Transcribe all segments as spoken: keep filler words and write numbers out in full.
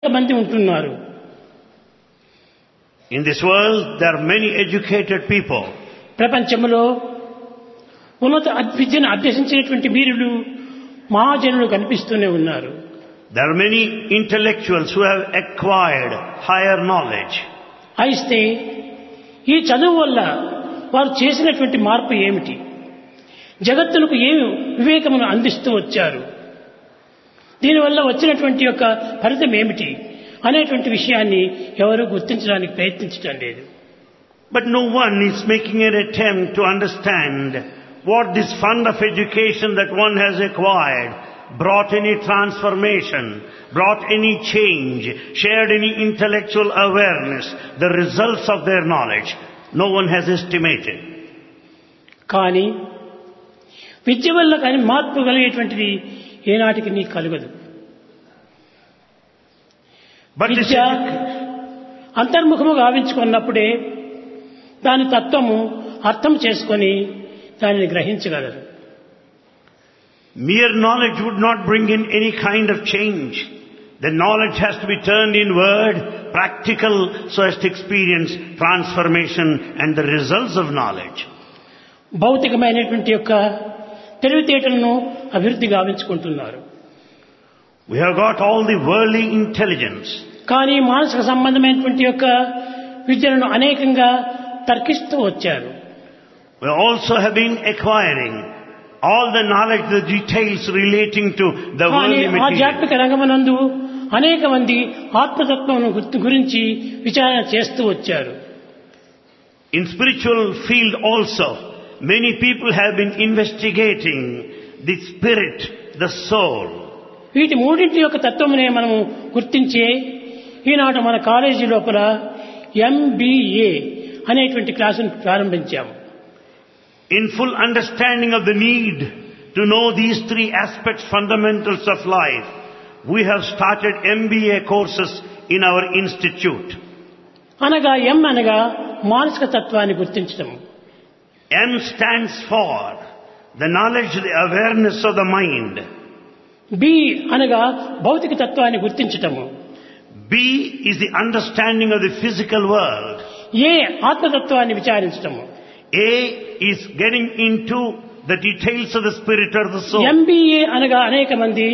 మంది ఉంటున్నారు. In this world, there are many educated people. ప్రపంచంలో ఉన్నత విద్యను అభ్యసించినటువంటి వీరులు మహాజనులు కనిపిస్తూనే ఉన్నారు. There are many intellectuals who have acquired higher knowledge. అయితే ఈ చదువు వల్ల వారు చేసినటువంటి మార్పు ఏమిటి, జగత్తులకు ఏమి వివేకమును అందిస్తూ వచ్చారు, దీనివల్ల వచ్చినటువంటి యొక్క ఫలితం ఏమిటి అనేటువంటి విషయాన్ని ఎవరూ గుర్తించడానికి ప్రయత్నించడం లేదు. But no one is making an attempt to understand what this fund of education that one has acquired brought any transformation, brought any change, shared any intellectual awareness, the results of their knowledge. No one has estimated. కానీ విద్య వల్ల కానీ మార్పు కలిగేటువంటిది ఏనాటికి నీకు కలగదు. విద్య అంతర్ముఖము గావించుకున్నప్పుడే దాని తత్వము అర్థం చేసుకొని దానిని గ్రహించగలరు. Mere knowledge would not bring in any kind of change. The knowledge has to be turned inward, practical, so as to experience transformation and the results of knowledge. భౌతికమైనటువంటి యొక్క తెలివితేటలను అభివృద్ధి గావించుకుంటున్నారు. We have got all the worldly intelligence. కానీ మానసిక సంబంధమైనటువంటి యొక్క విద్యలను అనేకంగా తర్కిస్తూ వచ్చారు. We also have been acquiring all the knowledge, the details relating to the worldly material. ఆధ్యాత్మిక రంగమునందు అనేక మంది ఆత్మతత్వం గురించి విచారణ చేస్తూ వచ్చారు. In spiritual field also, many people have been investigating the spirit, the soul. వీటి మూడింటి యొక్క తత్వమునే మనము గుర్తించే ఈనాడు మన కాలేజీ లోపల ఎంబీఏ అనేటువంటి క్లాసును ప్రారంభించాము. In full understanding of the need to know these three aspects, fundamentals of life, we have started M B A courses in our institute. అనగా ఎం అనగా మానసిక తత్వాన్ని గుర్తించడం. M stands for the knowledge, the awareness of the mind. B అనగా భౌతిక తత్వాన్ని గుర్తించటము. B is the understanding of the physical world. ఏ ఆత్మతత్వాన్ని విచారించటము. A is getting into the details of the spirit or the soul. MBA అనగా అనేక మంది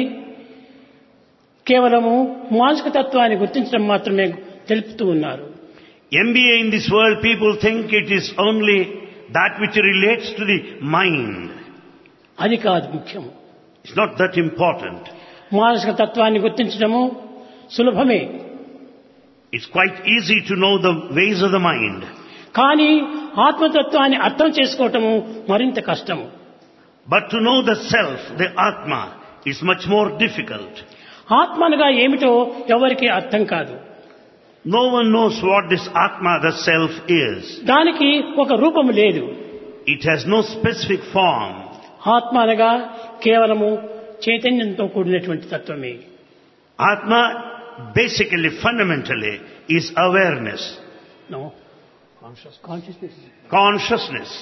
కేవలము మానసిక తత్వాన్ని గుర్తించడం మాత్రమే తెలుపుతూ ఉన్నారు. M B A in this world, people think it is only that which relates to the mind. అది కాదు ముఖ్యం. It's not that important. మానసిక తత్వాన్ని గుర్తించడము సులభమే. It's quite easy to know the ways of the mind. కానీ ఆత్మతత్వాన్ని అర్థం చేసుకోవటము మరింత కష్టము. But to know the self, the Atma, is much more difficult. ఆత్మ అనగా ఏమిటో ఎవరికి అర్థం కాదు. No one knows what this Atma, the self, is. దానికి ఒక రూపము లేదు. It has no specific form. ఆత్మ అనగా కేవలము చైతన్యంతో కూడినటువంటి తత్వమే. Atma, basically, fundamentally, is awareness. No. Consciousness. Consciousness.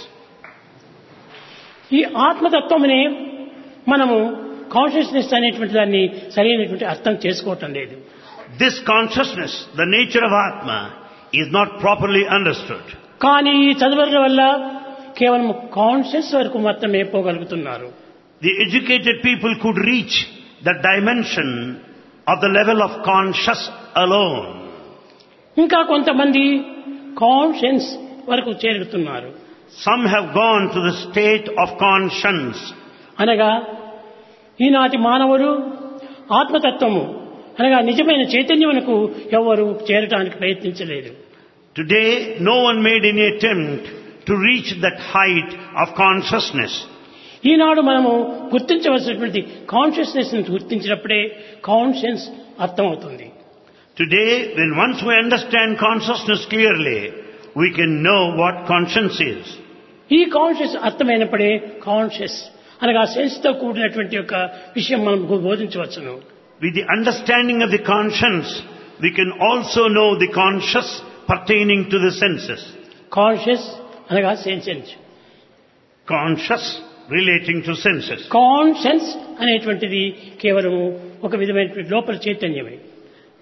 ఈ ఆత్మతత్వమునే మనము కాన్షియస్నెస్ అనేటువంటి దాన్ని సరైనటువంటి అర్థం చేసుకోవటం లేదు. This consciousness, the nature of Atma, is not properly understood. కానీ ఈ చదువుల వల్ల కేవలం కాన్షియస్ వరకు మాత్రమే పోగలుగుతున్నారు. The educated people could reach the dimension of the level of conscious alone. ఇంకా కొంతమంది కాన్షియన్స్ వరకు చేరుతున్నారు. Some have gone to the state of conscience. అనగా ఈనాటి మానవుడు ఆత్మతత్వము అనగా నిజమైన చైతన్యమునకు ఎవరు చేరడానికి ప్రయత్నించలేదు. Today, no one made any attempt to reach that height of consciousness. ఈనాడు మనము గుర్తించవలసినటువంటి కాన్షియస్నెస్ ని గుర్తించినప్పుడే కాన్షియన్స్ అర్థమవుతుంది. Today, when once we understand consciousness clearly, we can know what conscience is. ఈ కాన్షియస్ అర్థమైనప్పుడే కాన్షియస్ అనగా సెన్స్ తో కూడినటువంటి యొక్క విషయం మనం బోధించవచ్చును. With the understanding of the conscience, we can also know the conscious pertaining to the senses. Conscious అనగా sense. Conscious relating to senses. Conscience అనేటువంటిది కేవలం ఒక విధమైనటువంటి లోపల చైతన్యమే. The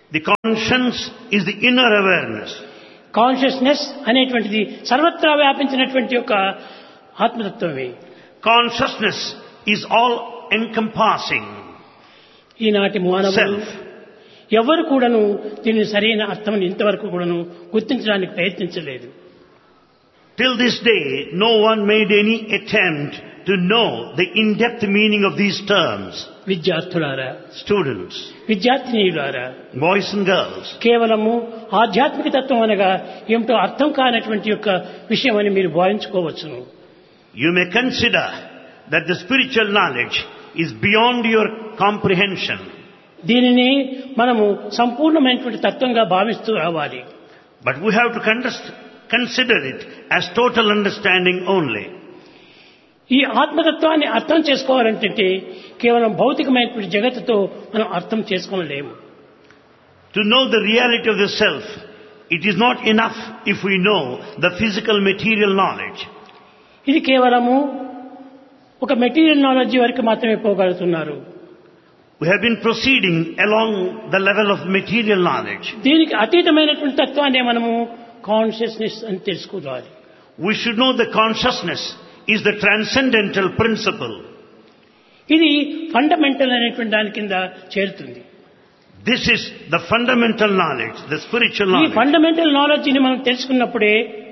Conscience is the inner awareness. Consciousness అనేటువంటిది సర్వత్రా వ్యాపించినటువంటి యొక్క ఆత్మతత్వమే. Consciousness is all encompassing. ఈనాటి మానవులు Self. ఎవరు కూడాను దీని సరైన అర్థం ఇంతవరకు కూడాను గుర్తించడానికి ప్రయత్నించలేదు. Till this day, no one made any attempt to know the in-depth meaning of these terms. విద్యార్థులారా, Students, విద్యార్థినీయులారా, boys and girls, కేవలము ఆధ్యాత్మిక తత్వం అనగా ఏమిటో అర్థం కానటువంటి యొక్క విషయం అని మీరు భావించుకోవచ్చును. you may consider that the spiritual knowledge is beyond your comprehension. దీనిని మనము సంపూర్ణమైనటువంటి తత్వంగా భావిస్తూ రావాలి. But we have to con- consider it as total understanding only. ఈ ఆత్మతత్వాన్ని అర్థం చేసుకోవాలంటే కేవలం భౌతికమైనటువంటి జగత్తుతో మనం అర్థం చేసుకోలేము. To know the reality of the self, it is not enough if we know the physical material knowledge. ఇది కేవలము ఒక మెటీరియల్ నాలెడ్జ్ వరకు మాత్రమే పోగలుగుతున్నారు. We have been proceeding along the level of material knowledge. దీనికి అతీతమైనటువంటి తత్వాన్ని మనము కాన్షియస్నెస్ అని తెలుసుకోవాలి. We should know the consciousness is the transcendental principle. ఇది ఫండమెంటల్ అనేటువంటి దాని కింద చేరుతుంది. This is the fundamental knowledge, the spiritual ఈ knowledge. ఫండమెంటల్ నాలెడ్జిని మనం తెలుసుకున్నప్పుడే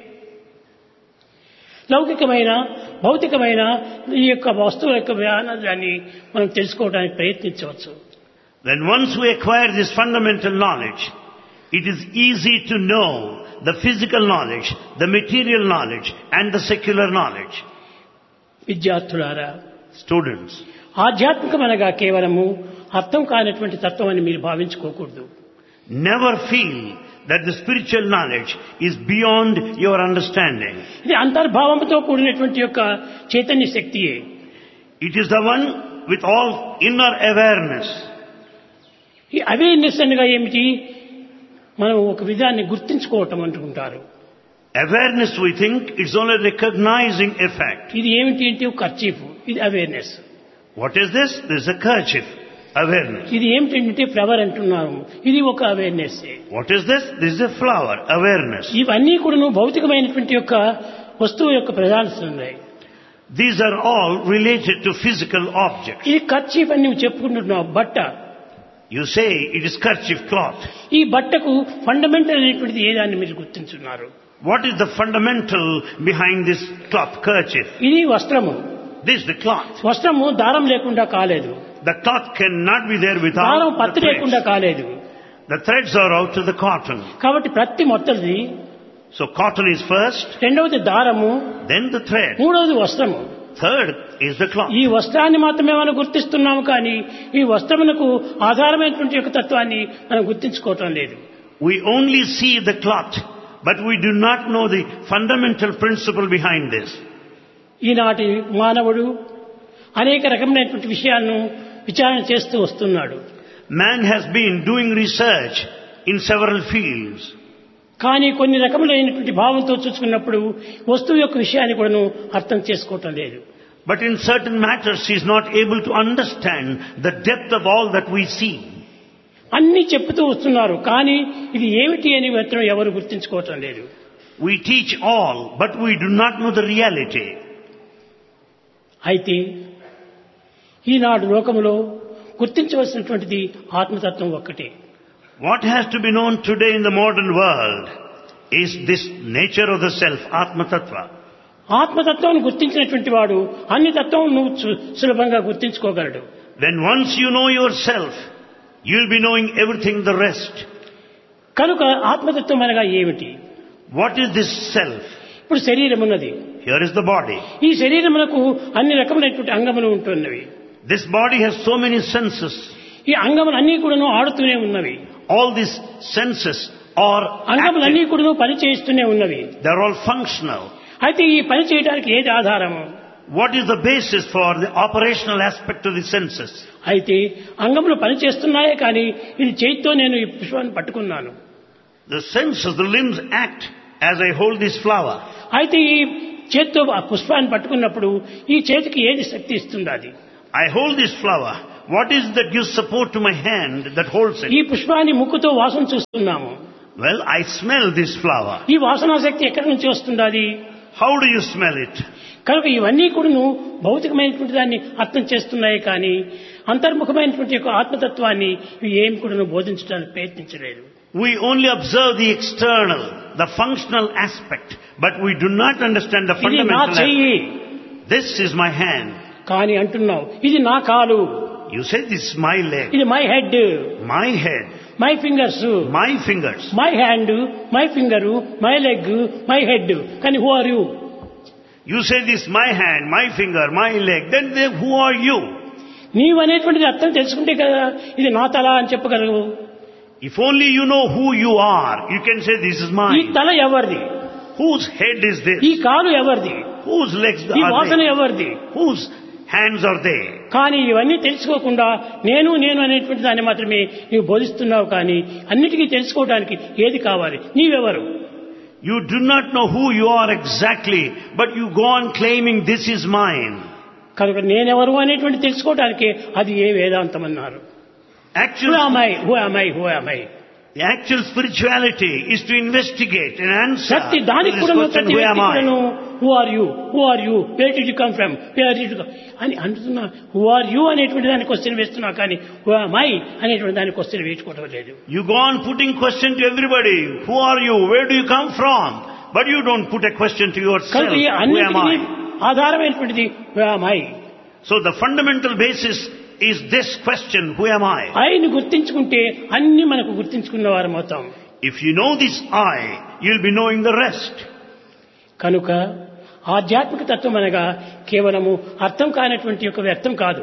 లౌకికమైన భౌతికమైన ఈ యొక్క వస్తువుల యొక్క వ్యానాన్ని మనం తెలుసుకోవడానికి ప్రయత్నించవచ్చు. Then once we acquire this fundamental knowledge, it is easy to know the physical knowledge, the material knowledge and the secular knowledge. విద్యార్థులారా, Students, ఆధ్యాత్మికమనగా కేవలము అర్థం కానటువంటి తత్వం అని మీరు భావించుకోకూడదు. never feel that the spiritual knowledge is beyond your understanding. ఇది అంతర్భావంతో కూడినటువంటి యొక్క Chaitanya శక్తియే. It is the one with all inner awareness. ఈ అవేర్నెస్ అనగా ఏమిటి? మనం ఒక విధాన్ని గుర్తించుకోవటం అంటుంటారు. Awareness, we think, is only recognizing a fact. ఇది ఏమిటి అంటే ఒక కర్చీఫ్, ఇది awareness. What is this? This is a kerchief. Awareness. ఇది ఏమిటంటే ఫ్లవర్ అంటున్నాము, ఇది ఒక awareness. What is this? This is a flower. Awareness. ఇవన్నీ కూడా భౌతికమైనటువంటి యొక్క వస్తువు యొక్క ప్రధానతలు ఉన్నాయి. These are all related to physical objects. ఇది కర్చీఫ్ అని నువ్వు చెప్పుకుంటున్నావు, బట్ట. You say it is kerchief cloth. ఈ బట్టకు ఫండమెంటల్ అనేటువంటిది ఏదాన్ని మీరు గుర్తించున్నారు? What is the fundamental behind this cloth, kerchief? ఇది వస్త్రము. This is the cloth. వస్త్రము దారం లేకుండా కాలేదు. The cloth cannot be there దారం without పత్తి the లేకుండా threads. కాలేదు. The threads are out of the cotton. కాబట్టి ప్రతి మొత్తది, So cotton is first, రెండవది దారము, then the thread. మూడవది వస్త్రము. Third is the cloth. ఈ వస్త్రాన్ని మాత్రమే మనం గుర్తిస్తున్నాము, కానీ ఈ వస్త్రమునకు ఆధారమైనటువంటి యొక్క తత్వాన్ని మనం గుర్తించుకోవటం లేదు. We only see the cloth, but we do not know the fundamental principle behind this. ఈనాటి మానవుడు అనేక రకమైనటువంటి విషయాలను విచారణ చేస్తూ వస్తున్నాడు. Man has been doing research in several fields. కానీ కొన్ని రకములైనటువంటి భావంతో చూసుకున్నప్పుడు వస్తువు యొక్క విషయాన్ని కూడాను అర్థం చేసుకోవటం లేదు. But in certain matters he is not able to understand the depth of all that we see. అన్ని చెప్తూ వస్తున్నారు, కానీ ఇది ఏమిటి అని మాత్రం ఎవరు గుర్తించుకోవటం లేదు. We teach all, but we do not know the reality. అయితే ఈనాడు లోకములో గుర్తించవలసినటువంటిది ఆత్మతత్వం ఒక్కటే. What has to be known today in the modern world is this nature of the self, Atma Tattva. ఆత్మతత్వాన్ని గుర్తించినటువంటి వాడు అన్ని తత్వం నువ్వు సు- సులభంగా గుర్తించుకోగలడు. When once you know yourself, you will be knowing everything the rest. కనుక ఆత్మతత్వం అనగా ఏమిటి? What is this self? ఇప్పుడు శరీరం ఉన్నది. Here is the body. ఈ శరీరమునకు అన్ని రకములైనటువంటి అంగములు ఉంటున్నవి. This body has so many senses. ఈ అంగములన్నీ కూడాను ఆడుతూనే ఉన్నవి. All these senses are అంగములన్నీ active. కూడాను పని చేస్తూనే ఉన్నవి. They are all functional. అయితే ఈ పని చేయడానికి ఏది ఆధారము? What is the basis for the operational aspect of the senses? అయితే అంగములు పని చేస్తున్నాయే కానీ ఇది చేతితో నేను ఈ పుష్పాన్ని పట్టుకున్నాను. The senses, the limbs act as I hold this flower. అయితే ఈ చేతితో ఆ పుష్పాన్ని పట్టుకున్నప్పుడు ఈ చేతికి ఏది శక్తి ఇస్తుంది? అది I hold this flower. What is that gives support to my hand that holds ఈ it? పుష్పాన్ని ముక్కుతో వాసన చూస్తున్నాము. Well, I smell this flower. ఈ వాసనాశక్తి ఎక్కడి నుంచి వస్తుండాలి? How do you smell it? కనుక ఇవన్నీ కూడాను భౌతికమైనటువంటి దాన్ని అర్థం చేస్తున్నాయి కానీ అంతర్ముఖమైనటువంటి యొక్క ఆత్మతత్వాన్ని ఇవి ఏం కూడాను బోధించడానికి ప్రయత్నించలేదు. We only observe the external, the functional aspect, but we do not understand the ఇది నా fundamental చెయ్యి aspect. This is my hand. కానీ అంటున్నావు ఇది నా కాలు, You say this is my leg, ఇది my head, my head, my fingers, my fingers. My hand, my finger, my leg, my head. కానీ who are you? You say this my hand, my finger, my leg. Then they, who are you? నీవు అనేటువంటిది అర్థం తెలుసుకుంటే కదా ఇది నా తల అని చెప్పగలవు. If only you know who you are, you can say this is ఈ mine. తల ఎవరిది? Whose head is ఈ this? కాలు ఎవరిది? Whose legs ఈ are వాసన they? ఎవరిది? Whose hands are they? కానీ ఇవన్నీ తెలుసుకోకుండా నేను నేను అనేటువంటి దాన్ని మాత్రమే నీవు బోధిస్తున్నావు. కానీ అన్నిటికీ తెలుసుకోవడానికి ఏది కావాలి? నీవెవరు? You do not know who you are exactly, but you go on claiming this is mine. కనుక నేనెవరు అనేటువంటి తెలుసుకోవడానికి అది ఏ వేదాంతం అన్నారు. Who Actual, am I? Who am I? Who am I? the actual spirituality is to investigate and answer ప్రతి to దానికి this కూడా question, ప్రతి who వ్యక్తి am కూడాను I? Who are you, who are you, where did you come from, where did you అని అంటున్నా. Who are you అనేటువంటి దానికి క్వశ్చన్ వేస్తున్నా కానీ హూ ఆమ్ ఐ అనేటువంటి దానికి క్వశ్చన్ వేసుకోవడం లేదు. You go on putting question to everybody. Who are you? Where do you come from? But you don't put a question to yourself. కనుక ఈ Who am అన్నిటికీ I? ఆధారమైనటువంటిది who am I. So the fundamental basis is this question, who am I? ఐని గుర్తించుకుంటే అన్ని మనకు గుర్తించుకున్న వారు మొత్తం. If you know this I, you'll be knowing the rest. కనుక ఆధ్యాత్మిక తత్వం అనగా కేవలము అర్థం కానటువంటి యొక్క వ్యర్థం కాదు.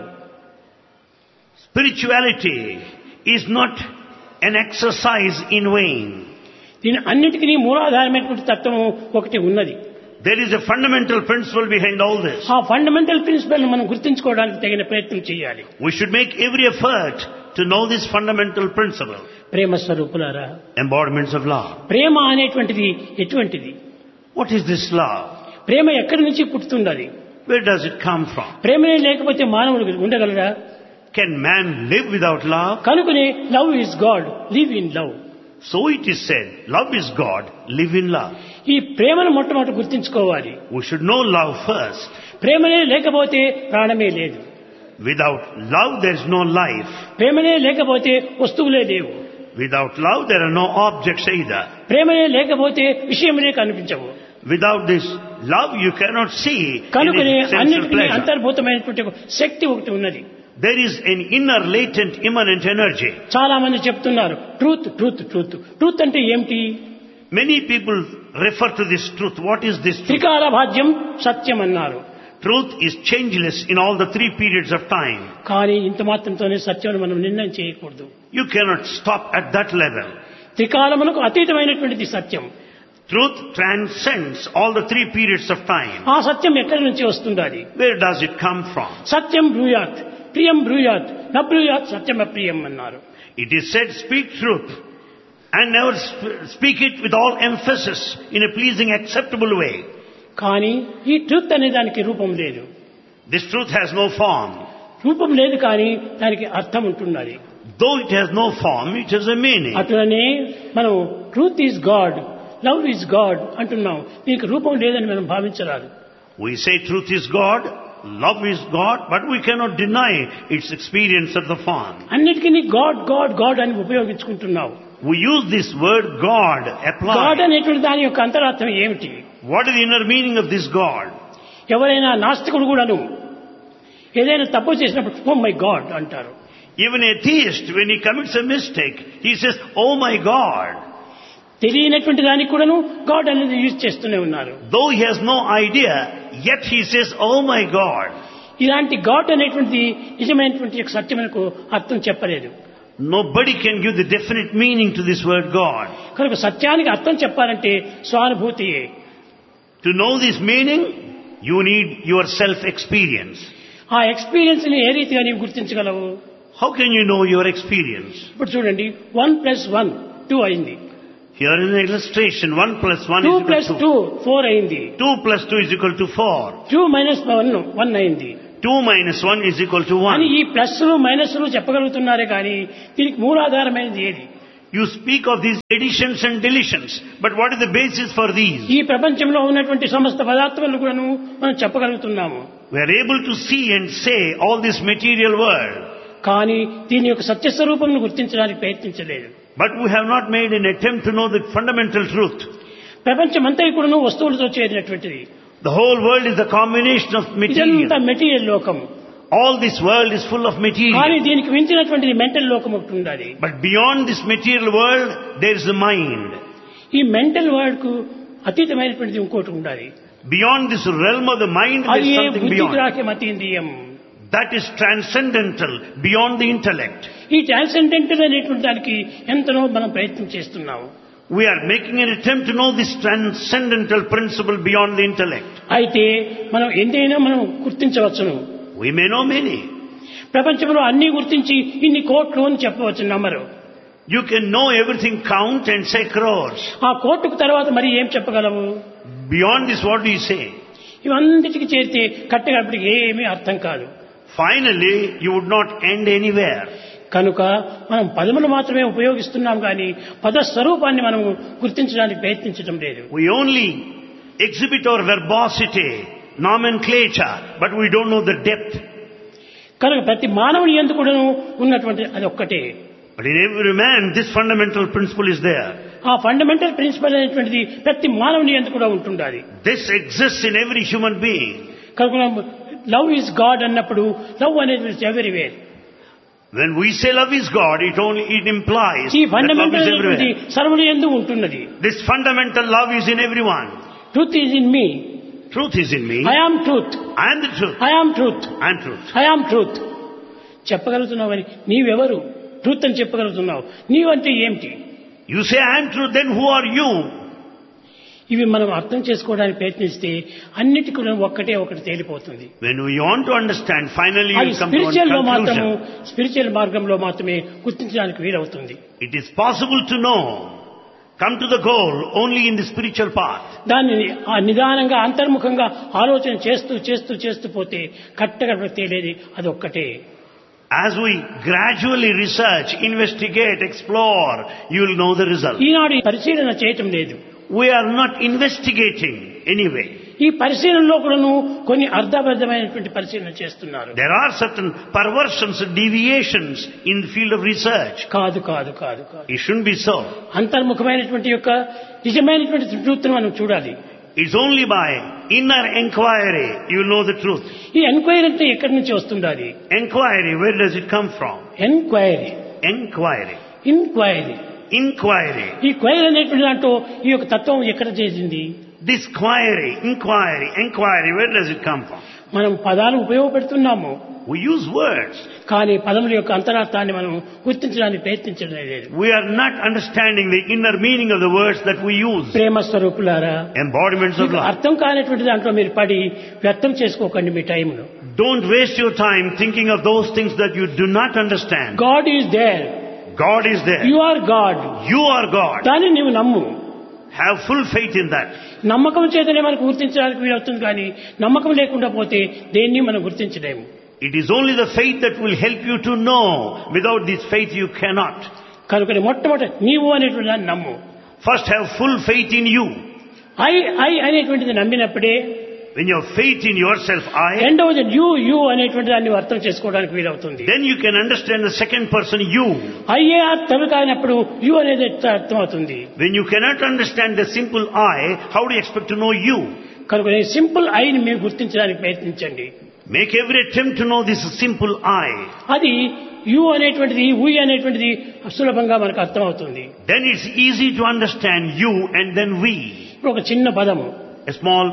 Spirituality is not an exercise in vain. దీని అన్నిటికీ మూలాధారమైనటువంటి తత్వము ఒకటి ఉన్నది. There is a fundamental principle behind all this. ఆ ఫండమెంటల్ ప్రిన్సిపల్ మనం గుర్తించుకోవడానికి తగిన ప్రయత్నం చేయాలి. We should make every effort to know this fundamental principle. ప్రేమ స్వరూపులారా, Embodiments of love. ప్రేమ అనేటువంటిది ఎటువంటిది? What is this love? ప్రేమ ఎక్కడి నుంచి పుట్టుతున్నది? Where does it come from? ప్రేమనే లేకపోతే మానవుడు ఉండగలరా? Can man live without love? కనుకనే love is God, live in love. So it is said, love is God, live in love. ఈ ప్రేమను మొట్టమొదటి గుర్తించుకోవాలి. We should know love first. ప్రేమనే లేకపోతే ప్రాణమే లేదు. Without love there is no life. ప్రేమనే లేకపోతే వస్తువులే లేవు. Without love there are no objects either. ప్రేమనే లేకపోతే విషయములే కనిపించవు. Without this love you cannot see కనుకనే any sense of అన్నిటికీ pleasure. అంతర్భూతమైనటువంటి ఒక శక్తి ఒకటి ఉన్నది. There is an inner latent immanent energy. చాలా మంది చెప్తున్నారు ట్రూత్ ట్రూత్ ట్రూత్ ట్రూత్ అంటే ఏమిటి? Many people refer to this truth. What is this truth? త్రికాల భాజ్యం సత్యం అన్నారు. Truth is changeless in all the three periods of time. కానీ ఇంత మాత్రంతోనే సత్యం మనం నిర్ణయం చేయకూడదు. You cannot stop at that level. త్రికాలమునకు అతీతమైనటువంటిది Satyam. Truth transcends all the three periods of time. ఆ సత్యం ఎక్కడి నుంచి వస్తుండాలి? Where does it come from? సత్యం బ్రూయాత్, ప్రియం బ్రూయాత్, న బ్రూయాత్ సత్యం అప్రియం అన్నారు. It is said, speak truth and never sp- speak it with all emphasis in a pleasing, acceptable way. కానీ ఈ truth అనే దానికి రూపం లేదు. This truth has no form. రూపం లేదు కానీ దానికి అర్థం ఉంటున్నది. Though it has no form, it has a meaning. అట్లనే మనం truth is God, love is God అంటున్నాం. దీనికి రూపం లేదని మనం భావించరాదు. We say truth is God, love is God, but we cannot deny its experience of the form. అన్నిటికీ God God God అని ఉపయోగించుకుంటున్నావు. We use this word God God applied. అనేటువంటి దాని యొక్క అంతరార్థం ఏమిటి? What is the inner meaning of this God? ఎవరైనా నాస్తికుడు కూడాను ఏదైనా తప్పు చేసినప్పుడు ఓ మై గాడ్ అంటారు. Even a theist, when he commits a mistake, he says, oh my God. తెలియనటువంటి దానికి కూడాను గాడ్ అనేది యూజ్ చేస్తూనే ఉన్నారు. Though he has no idea, yet he says, oh my God. ఇలాంటి గాడ్ అనేటువంటి నిజమైనటువంటి యొక్క సత్యమునకు అర్థం చెప్పలేదు. Nobody can give the definite meaning to this word God. కనుక సత్యానికి అర్థం చెప్పాలంటే స్వానుభూతియే. To know this meaning, you need your self-experience. ఆ ఎక్స్పీరియన్స్ ని ఏ రీతిగా నీవు గుర్తించగలవు? How can you know your experience? ఇప్పుడు చూడండి, వన్ ప్లస్ వన్ టూ అయింది. Here is an illustration. One plus one two is plus equal two to four అయింది. two plus two is equal to four. Two minus one one అయింది. two minus one is equal to అని one. ఈ ప్లస్లు మైనస్లు చెప్పగలుగుతున్నారే కానీ దీనికి మూలాధారమైనది ఏది? You speak of these additions and deletions, but what is the basis for these? ఈ ప్రపంచంలో ఉన్నటువంటి సమస్త పదార్థములను కూడాను మనం చెప్పగలుగుతున్నాము. We are able to see and say all this material world, కానీ దీని యొక్క సత్యస్వరూపంను గుర్తించడానికి ప్రయత్నించలేదు. but we have not made an attempt to know the fundamental truth. ప్రపంచమంతా కూడాను వస్తువులతో చేరినటువంటిది. The whole world is a combination of ఇదంతా material. మెటీరియల్ లోకం. All this world is full of కానీ material. దీనికి మించినటువంటిది మెంటల్ లోకం ఒకటి ఉండాలి. But beyond this material world, there is the mind. ఈ మెంటల్ వరల్డ్ కు అతీతమైనటువంటిది ఇంకోటి ఉండాలి. Beyond this realm of the mind, there అది is ఏ something బుద్ధి beyond. గ్రాహ్యం అతీంద్రియం. That is transcendental, beyond the intellect. ఈ ట్రాన్సెండెంటల్ అనేటువంటి దానికి ఎంతనో మనం ప్రయత్నం చేస్తున్నాము. We are making an attempt to know this transcendental principle beyond the intellect. అయితే మనం ఎంతైనా మనం గుర్తించవచ్చును. We may know many. ప్రపంచంలో అన్ని గుర్తించి ఇన్ని కోట్లు అని చెప్పవచ్చు నమ్మరు. You can know everything, count and say crores. ఆ కోర్టుకు తర్వాత మరి ఏం చెప్పగలము? Beyond this, what do you say? ఇవన్నిటికి చేరితే కట్టగలిపటికి ఏమీ అర్థం కాదు. Finally, you would not end anywhere. కనుక మనం పదములు మాత్రమే ఉపయోగిస్తున్నాం కానీ పద స్వరూపాన్ని మనం గుర్తించడానికి ప్రయత్నించడం లేదు. We only exhibit our verbosity, nomenclature, but we don't know the depth. కనుక ప్రతి మానవుని యందు కూడాను ఉన్నటువంటి అది ఒక్కటే. But in every man, this fundamental principle is there. ఆ ఫండమెంటల్ ప్రిన్సిపల్ అనేటువంటిది ప్రతి మానవుని యందు కూడా ఉంటుండాలి. This exists in every human being. కనుక లవ్ ఈజ్ గాడ్ అన్నప్పుడు లవ్ అనేది everywhere. When we say love is God, it only it implies ఈ that love ఫండమెంటల్ is అనేటువంటి everywhere. సర్వుని యందు ఉంటున్నది. This fundamental love is in everyone. Truth is in me. Truth is in me. I am truth. I am the truth. I am truth. I am truth. I am truth చెప్పగలుగుతున్నావని నీవెవరు? Truth అని చెప్పగలుగుతున్నావు. నీవంటే ఏమిటి? You say I am truth, then who are you? ఇవి మనం అర్థం చేసుకోవడానికి ప్రయత్నిస్తే అన్నిటికీ ఒక్కటే ఒకటి తేలిపోతుంది. When we want to understand, finally అది you come to స్పిరిచువల్ లో one మాత్రము conclusion. స్పిరిచువల్ మార్గంలో మాత్రమే గుర్తించడానికి వీలవుతుంది. It is possible to know, come to the goal only in the spiritual path. దాన్ని ఆ నిదానంగా అంతర్ముఖంగా ఆలోచన చేస్తూ చేస్తూ చేస్తూ పోతే కట్టగా తేలేది అది ఒక్కటే. As we gradually research, investigate, explore, you will know the result. ఈనాడు ఈ పరిశీలన చేయటం లేదు. We are not investigating anyway. ఈ పరిశీలనలో కూడాను కొన్ని అర్థబద్ధమైనటువంటి పరిశీలన చేస్తున్నారు. There are certain perversions and deviations in the field of research. కాదు కాదు కాదు కాదు It shouldn't be so. అంతర్ముఖమైనటువంటి యొక్క నిజమైనటువంటి ట్రూత్ను మనం చూడాలి. It's only by inner inquiry you will know the truth. ఈ ఎంక్వైరీ అంటే ఎక్కడి నుంచి వస్తుండాలి? Inquiry, where does it come from? Enquiry Inquiry. Inquiry Inquiry. ఈ క్వైరీ అనేటువంటి దాంట్లో ఈ యొక్క తత్వం ఎక్కడ చేసింది? This query, inquiry, inquiry, where does it come from? మనం పదాలు ఉపయోగపెడుతున్నాము. We use words. కానీ పదముల యొక్క అంతరార్థాన్ని మనం గుర్తించడానికి ప్రయత్నించడం లేదు. We are not understanding the inner meaning of the words that we use. ప్రేమ స్వరూపులారా, Embodiments of మీకు love. అర్థం కానటువంటి దాంట్లో మీరు పడి వ్యర్థం చేసుకోకండి మీ టైంను. Don't waste your time thinking of those things that you do not understand. God is there. God is there. You are God. You are God. దాన్ని నీవు నమ్ము. Have full faith in that. నమ్మకం చేతనే మనకు గుర్తించడానికి వీలవుతుంది కానీ నమ్మకం లేకుండా పోతే దేన్ని మనం గుర్తించలేము. It is only the faith that will help you to know. Without this faith you cannot. కనుక మొట్టమొదటి నీవు అనేటువంటి దాన్ని నమ్ము. First have full faith in you. I I అనేటువంటిది నమ్మినప్పుడే When you have faith in yourself, I, రెండవది you you అనేటువంటి దాన్ని అర్థం చేసుకోవడానికి వీలవుతుంది. then you can understand the second person, you. అయ్యే అర్థం కానప్పుడు యు అనేది అర్థం అవుతుంది. When you cannot understand the simple I, how do you expect to know you? కనుక సింపుల్ ఐని మీరు గుర్తించడానికి ప్రయత్నించండి. Make every attempt to know this simple I. అది యు అనేటువంటిది ఉయ్ అనేటువంటిది సులభంగా మనకు అర్థం అవుతుంది. Then it's easy to understand you and then we. ఇప్పుడు ఒక చిన్న పదము A small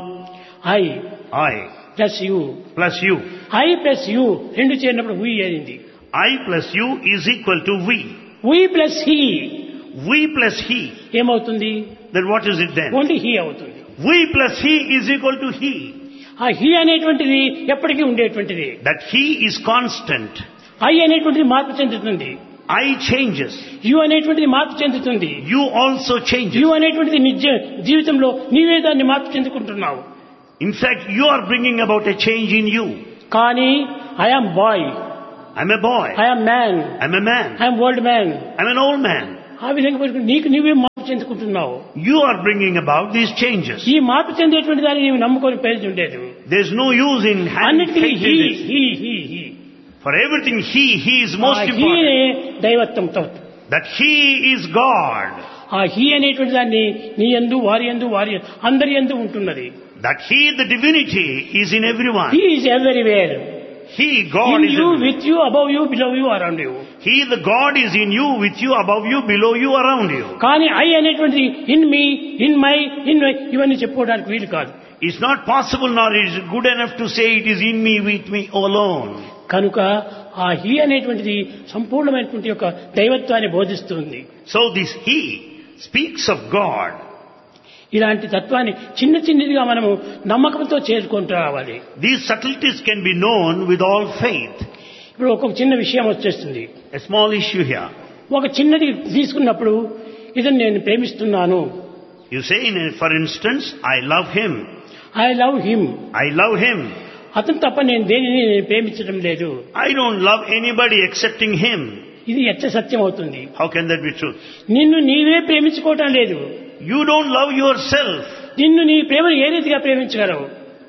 I I plus you. plus you. I plus you రెండు చేరినప్పుడు ఉయ్ అయింది. I plus you is equal to we. We plus he We plus he. ఏమవుతుంది? Then what is it then? Only he అవుతుంది. We plus he is equal to he. ఆ he అనేటువంటిది ఎప్పటికీ ఉండేటువంటిది. That he is constant. I అనేటువంటిది మార్పు చెందుతుంది. I changes. You అనేటువంటిది మార్పు చెందుతుంది. You also changes. యు అనేటువంటిది నిజ జీవితంలో నీవే దాన్ని మార్పు చెందుకుంటున్నావు. In fact, you are bringing about a change in you. కానీ I'm boy, I'm a boy. I'm man, I'm a man. I'm old man, I'm an old man. ఆ విధంగా పెట్టుకుని నీకు నీవే మార్పు చెందుకుంటున్నావు. You are bringing about these changes. ఈ మార్పు చెందేటువంటి దాన్ని నీవు నమ్ముకొని పేరు ఉండేది. There's no use in having అన్నిటికీ faith he in this. He he he For everything, He, He is most హీనే important. దైవత్వంతో. That He is God. ఆ హీ అనేటువంటి దాన్ని నీ యందు వారి యందు వారి అందరి యందు ఉంటున్నది. That He, the divinity, is in everyone. He is everywhere. He, God, in is you, in with you, above you, below you, around you. He, the God, is in you, with you, above you, below you, around you. కానీ I అనేటువంటిది in me, in my, in my ఇవన్నీ చెప్పుకోవడానికి వీలు కాదు. It's not possible nor is it good enough to say it is in me, with me alone. కనుక ఆ he అనేటువంటిది సంపూర్ణమైనటువంటి యొక్క దైవత్వాన్ని బోధిస్తుంది. So this He speaks of God. ఇలాంటి తత్వాన్ని చిన్న చిన్నదిగా మనము నమ్మకంతో చేరుకుంటూ రావాలి. These subtleties can be known with all faith. ఇప్పుడు ఒక చిన్న విషయం వచ్చేస్తుంది. A small issue here. ఒక చిన్నది తీసుకున్నప్పుడు ఇదని నేను ప్రేమిస్తున్నాను. You say, in a- for instance, I love him. I love him. I love him. అతను తప్ప నేను దేనిని నేను ప్రేమించడం లేదు. I don't love anybody excepting him. ఇది ఎచ్చ సత్యం అవుతుంది. How can that be true? నిన్ను నీవే ప్రేమించుకోవటం లేదు. You don't love yourself. నిన్ను నీ ప్రేమను ఏ రీతిగా ప్రేమించగలవు?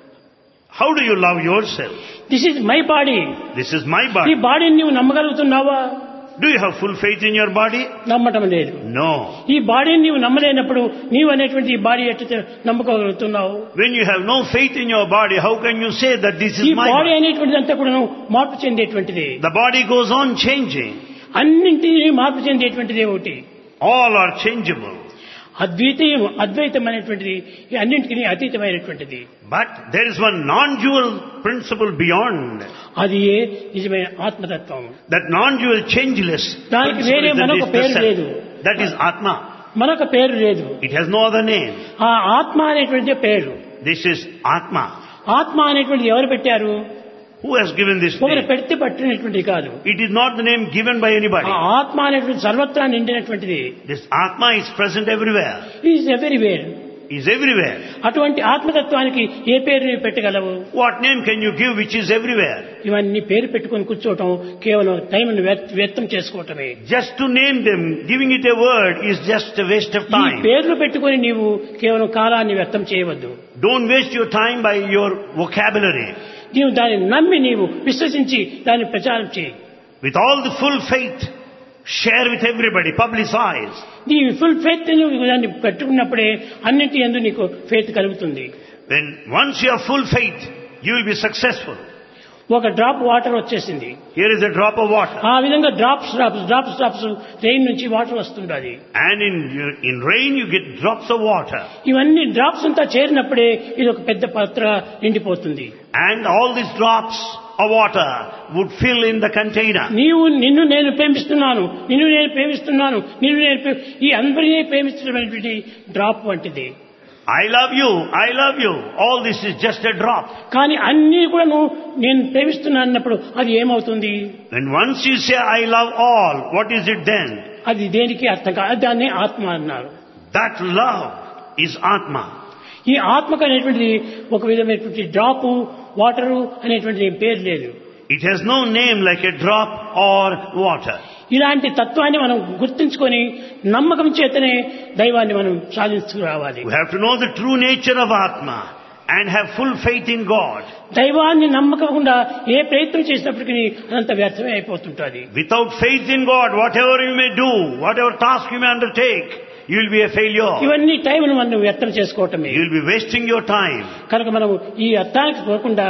How do you love yourself? This is my body. This is my ఈ body. బాడీని నువ్వు నమ్మగలుగుతున్నావా? Do you have full faith in your body? నమ్మటం లేదు. No. ఈ బాడీని నీవు నమ్మలేనప్పుడు నీవు అనేటువంటి ఈ బాడీ ఎట్లా నమ్మగలుగుతున్నావు? When you have no faith in your body, how can you say that this ఈ is my బాడీ body? అనేటువంటిది అంతా కూడా మార్పు చెందేటువంటిది. The body goes on changing. అన్నింటినీ మార్పు చెందేటువంటిది ఒకటి. All are changeable. అద్వితీయం, అద్వైతం అనేటువంటిది ఈ అన్నింటికి అతీతమైనటువంటిది. But there is one non-dual principle beyond. అది ఏ నిజమైన ఆత్మతత్వం. That non-dual changeless దానికి principle వేరే is that మరొక is the పేరు self. లేదు. That is Atma. మరొక పేరు లేదు. It has no other name. ఆ ఆత్మ అనేటువంటి పేరు. This is Atma. ఆత్మ అనేటువంటి ఎవరు పెట్టారు? Who has given this ఒకరు name? పెడితే పట్టినటువంటిది కాదు. It is not the name given by anybody. ఆ ఆత్మ అనేటువంటి సర్వత్రా నిండినటువంటిది. This Atma is present everywhere. Is everywhere. Is everywhere. అటువంటి ఆత్మతత్వానికి ఏ పేరు నీవు పెట్టగలవు? What name can you give which is everywhere? ఇవన్నీ పేరు పెట్టుకొని కూర్చోవటం కేవలం టైంను వ్యర్థం చేసుకోవటమే. Just to name them, giving it a word is just a waste of ఈ time. పేర్లు పెట్టుకొని నీవు కేవలం కాలాన్ని వ్యర్థం చేయవద్దు. Don't waste your time by your vocabulary. నీవు దాన్ని నమ్మి నీవు విశ్వసించి దాన్ని ప్రచారం చేయి. With all the full faith, share with everybody, publicize. నీ ఫుల్ ఫెయిత్ నువ్వు దాన్ని పెట్టుకున్నప్పుడే అన్నింటి యందు నీకు ఫెయిత్ కలుగుతుంది. When once you have full faith, you will be successful. ఒక డ్రాప్ వాటర్ వచ్చేసింది. Here is a drop of water. ఆ విధంగా drops drops drops drops rain నుంచి water వస్తుండాలి. And in, in rain you get drops of water. ఇవన్నీ drops అంతా చేరినప్పుడే ఇది ఒక పెద్ద పాత్ర నిండిపోతుంది. And all these drops of water would fill in the container. నీవు నిన్ను నేను ప్రేమిస్తున్నాను, నిన్ను నేను ప్రేమిస్తున్నాను, నిన్ను నేను ప్రే- ఈ అందరినీ ప్రేమిస్తున్నటువంటి డ్రాప్ వంటిది. I love you, I love you. All this is just a drop. కానీ అన్నీ కూడా నువ్వు నేను ప్రేమిస్తున్నాను అన్నప్పుడు అది ఏమవుతుంది? When once you say I love all, what is it then? అది దేనికి అర్థం కాదు. దాన్ని ఆత్మ అన్నారు. That love is Atma. ఈ ఆత్మకు అనేటువంటిది ఒక విధమైనటువంటి డ్రాపు వాటరు అనేటువంటిది ఏం పేరు లేదు. It has no name like a drop or water. ఇలాంటి తత్వాన్ని మనం గుర్తించుకొని నమ్మకం చేతనే దైవాన్ని మనం సాధించుకురావాలి. We have to know the true nature of Atma and have full faith in God. దైవాన్ని నమ్మకుండా ఏ ప్రయత్నం చేసినప్పటికీ అదంతా వ్యర్థమే అయిపోతుంటుంది. Without faith in God, whatever you may do, whatever task you may undertake, you will be a failure. ఇవన్నీ టైంను మనం వ్యర్థం చేసుకోవటమే. You will be wasting your time కనుక మనం ఈ అర్థానికి పోకుండా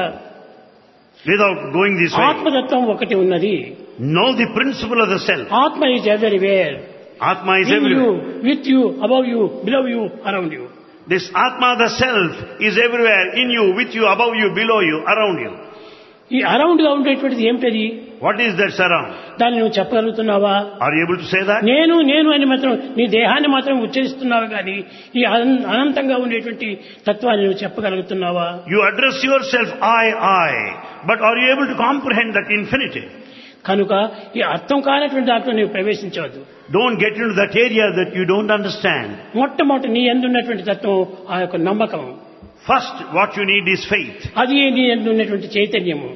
without going this way. ఆత్మతత్వం ఒకటి ఉన్నది. Know the principle of the self. ఆత్మ is everywhere. Atma is in you, everywhere. With you, above you, below you, around you. This Atma, the self, is everywhere, in you, with you, above you, below you, around you. ఈ around గా ఉండేటువంటిది ఏమిటది? What is that surround? దాన్ని నువ్వు చెప్పగలుగుతున్నావా? Are you able to say that? నేను నేను అని మాత్రం నీ దేహాన్ని మాత్రం ఉచ్చరిస్తున్నావు కానీ ఈ అనం- అనంతంగా ఉండేటువంటి తత్వాన్ని నువ్వు చెప్పగలుగుతున్నావా? You address yourself, I, I. But are you able to comprehend that infinity? కనుక ఈ అర్థం కానటువంటి దాంట్లో నీవు ప్రవేశించవద్దు. Don't get into that area that you don't understand. మొట్టమొదటి నీ యందు ఉన్నటువంటి తత్వం ఆ యొక్క నమ్మకం. First, what you need is faith. అది నీ యందు ఉన్నటువంటి చైతన్యము.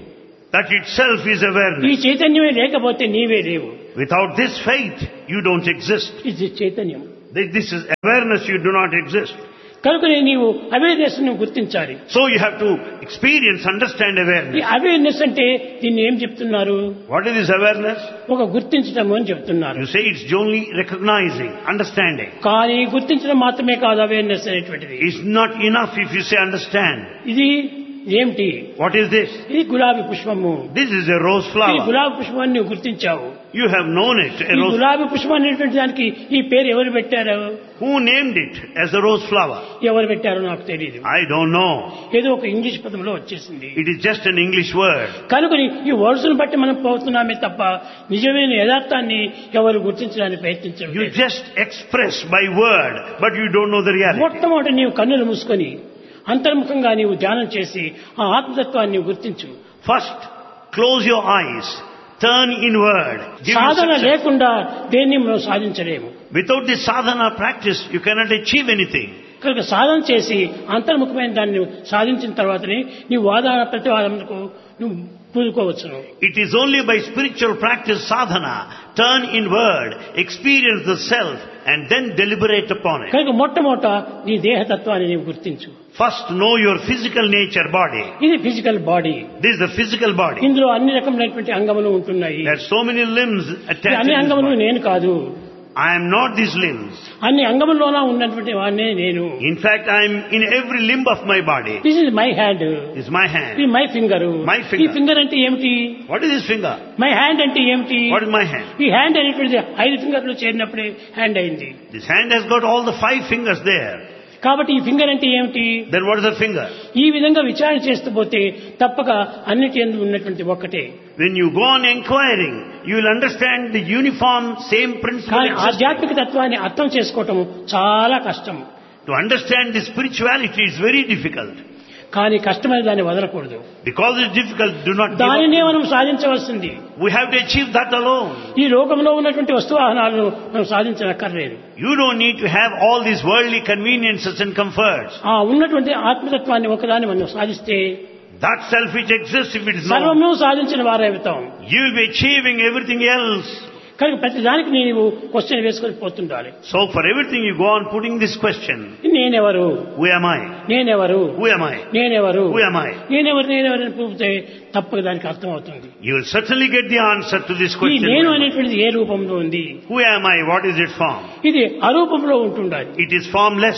That itself is ఈ awareness. చైతన్యమే లేకపోతే నీవే లేవు. Without this faith, you don't exist. ఇది చైతన్యం. This this is awareness, you do not exist. కనుకనే నీవు అవేర్నెస్ ను గుర్తించాలి. So you have to experience, understand ఈ awareness. అవేర్నెస్ అంటే దీన్ని ఏం చెప్తున్నారు? What is this awareness? ఒక గుర్తించడం అని చెప్తున్నారు. You say it's only recognizing, understanding. కానీ గుర్తించడం మాత్రమే కాదు అవేర్నెస్ అనేటువంటిది. It's not enough if you say understand. ఇది ఏమిటి? What is this? ఇది గులాబీ పుష్పము. This is a rose ఈ flower. గులాబీ పుష్పాన్ని నువ్వు గుర్తించావు. You have known it, a ఈ rose. గులాబీ పుష్పం అనేటువంటి దానికి ఈ పేరు ఎవరు పెట్టారు? Who named it as a rose flower? ఎవరు పెట్టారో నాకు తెలియదు. I don't know. ఏదో ఒక ఇంగ్లీష్ పదంలో వచ్చేసింది. It is just an English word. కనుకని ఈ వర్డ్స్ ను బట్టి మనం పోతున్నామే తప్ప నిజమైన యథార్థాన్ని ఎవరు గుర్తించడానికి ప్రయత్నించడం You లేదు. just express by word, but you don't know the reality. మొట్టమొదటి నీవు కన్నులు మూసుకొని అంతర్ముఖంగా నీవు ధ్యానం చేసి ఆ ఆత్మతత్వాన్ని నీవు గుర్తించు. First, close your eyes, turn inward. Give Sadhana you success. లేకుండా దేన్ని మనం సాధించలేము. Without this sadhana practice, you cannot achieve anything. కనుక సాధన చేసి అంతర్ముఖమైన దాన్ని సాధించిన తర్వాతనే నీ వాదన ప్రతివాదనకు నువ్వు పూనుకోవచ్చును. It is only by spiritual practice sadhana, turn inward, experience the self, and then deliberate upon it. కనుక మొట్టమొదట నీ దేహతత్వాన్ని నీవు గుర్తించు. First, know your physical nature, body. ఇది physical body. This is the physical body. ఇందులో అన్ని రకములైనటువంటి అంగములు ఉంటున్నాయి. There are so many limbs ఈ attached అన్ని to this అంగములు body. నేను కాదు. I am not these limbs. అన్ని అంగముల్లోనా ఉన్నటువంటి వాడినే నేను. In fact, I am in every limb of my body. This is my hand. This is my hand. ఇది my finger. My finger. ఈ finger అంటే ఏమిటి? What is this finger? My hand అంటే ఏమిటి? What is my hand? ఈ hand అనేటువంటిది ఐదు ఫింగర్లు చేరినప్పుడే hand అయింది. This hand has got all the five fingers there. కాబట్టి ఈ ఫింగర్ అంటే ఏమిటి? Then what is the finger? ఈ విధంగా విచారణ చేస్తూ పోతే తప్పక అన్నిటి యందు ఉన్నటువంటి ఒక్కటే. When you go on inquiring, you will understand the uniform same principle కానీ existing. ఆధ్యాత్మిక తత్వాన్ని అర్థం చేసుకోవటం చాలా కష్టం. To understand the spirituality is very difficult. కానీ కష్టమైన దాన్ని వదలకూడదు. Because it's difficult, do not give దానినే up. మనం సాధించవలసింది. We have to achieve that alone. ఈ లోకంలో ఉన్నటువంటి వస్తువాహనాలను మనం సాధించనక్కర్లేదు. You don't need to have all these worldly conveniences and comforts. ఆ ఉన్నటువంటి ఆత్మతత్వాన్ని ఒకదాన్ని మనం సాధిస్తే That self which exists, if it is known, సర్వము సాధించిన వారవుతాం. you will be achieving everything else. కనుక ప్రతి దానికి నీవు క్వశ్చన్ వేసుకొని పోతుండాలి. So for everything you go on putting this question. నేనెవరు? Who am I? నేనెవరు? Who am I? నేనెవరు? Who am I? నేనెవరు నేనెవరు అని పూపితే తప్పక దానికి అర్థం అవుతుంది. You will certainly get the answer to this ఈ question. నేను Who am I? అనేటువంటిది ఏ రూపంలో ఉంది? Who am I? What is its form? ఇది అరూపంలో ఉంటుండాలి. It is formless.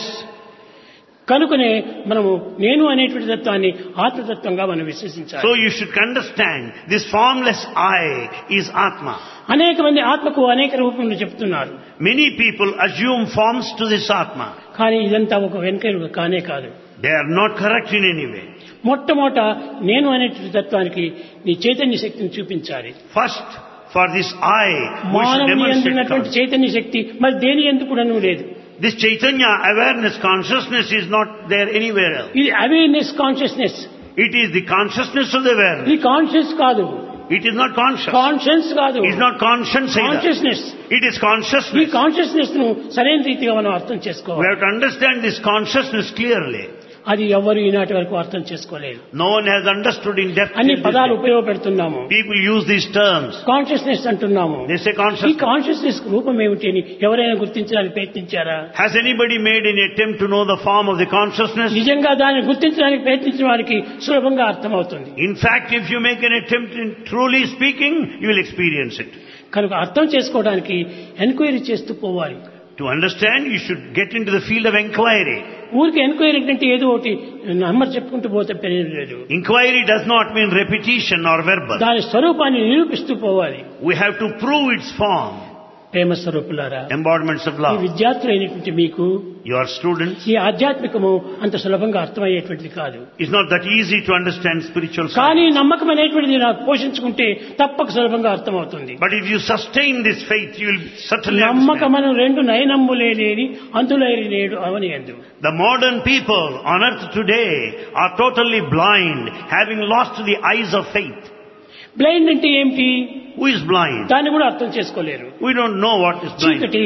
కనుకనే మనము నేను అనేటువంటి తత్వాన్ని ఆత్మతత్వంగా మనం విశ్వసించాలి. So you should understand this formless I is Atma. అనేక మంది ఆత్మకు అనేక రూపంలో చెప్తున్నారు. Many people assume forms to this Atma. కానీ ఇదంతా ఒక వెనుక కానే కాదు. They are not correct in any way. మొట్టమొదట నేను అనేటువంటి తత్వానికి నీ చైతన్య శక్తిని చూపించాలి. First, for this I, we should మానవుని demonstrate ఎందున్నటువంటి God. చైతన్య శక్తి మరి దేని ఎందుకు కూడా లేదు. This Chaitanya awareness consciousness is not there anywhere else. ఇది awareness consciousness. It is the consciousness of the awareness. ఇది కాన్షియస్ కాదు. It is not conscious. Conscious కాదు. It is not conscience either. Consciousness. It is ఈ consciousness. Consciousness ను సరైన రీతిగా మనం అర్థం We చేసుకోవాలి. have to understand this consciousness clearly. అది ఎవరు ఈనాటి వరకు అర్థం చేసుకోలేదు. No one has understood in depth. అన్ని till this పదాలు day. ఉపయోగపెడుతున్నాము. People use these terms. Consciousness అంటున్నాము. They say ఈ consciousness. కాన్షియస్నెస్ రూపం ఏమిటి అని ఎవరైనా గుర్తించడానికి ప్రయత్నించారా? Has anybody made any attempt to know the form of the consciousness? నిజంగా దాన్ని గుర్తించడానికి ప్రయత్నించిన వారికి సులభంగా అర్థమవుతుంది. In fact, if you make an attempt in truly speaking, you will experience it. కనుక అర్థం చేసుకోవడానికి ఎంక్వైరీ చేస్తూ పోవాలి. To understand, you should get into the field of inquiry. ఊరికి ఎంక్వైరీ అంటే ఏదో ఒకటి నంబర్ చెప్పుకుంటూ పోతే పని లేదు. Inquiry does not mean repetition or verbal. దాని స్వరూపాన్ని నిరూపిస్తూ పోవాలి. We have to prove its form. ప్రేమ స్వరూపులారా, Embodiments of ఈ love. విద్యార్థులైనటువంటి మీకు Your students, ఈ ఆధ్యాత్మికము అంత సులభంగా అర్థమయ్యేటువంటిది కాదు. it's not that easy to understand spiritual కానీ science. నమ్మకం అనేటువంటిది నాకు పోషించుకుంటే తప్పక సులభంగా అర్థమవుతుంది. But if you sustain this faith, you will certainly understand. నమ్మకమను రెండు నయనంబులే లేని అందులైరి నేడు అవని అందు. The modern people on earth today are totally blind, having lost the eyes of faith. Blind అంటే ఏమిటి? Who is blind? దాన్ని కూడా అర్థం చేసుకోలేరు. We don't know what is blind. చీకటి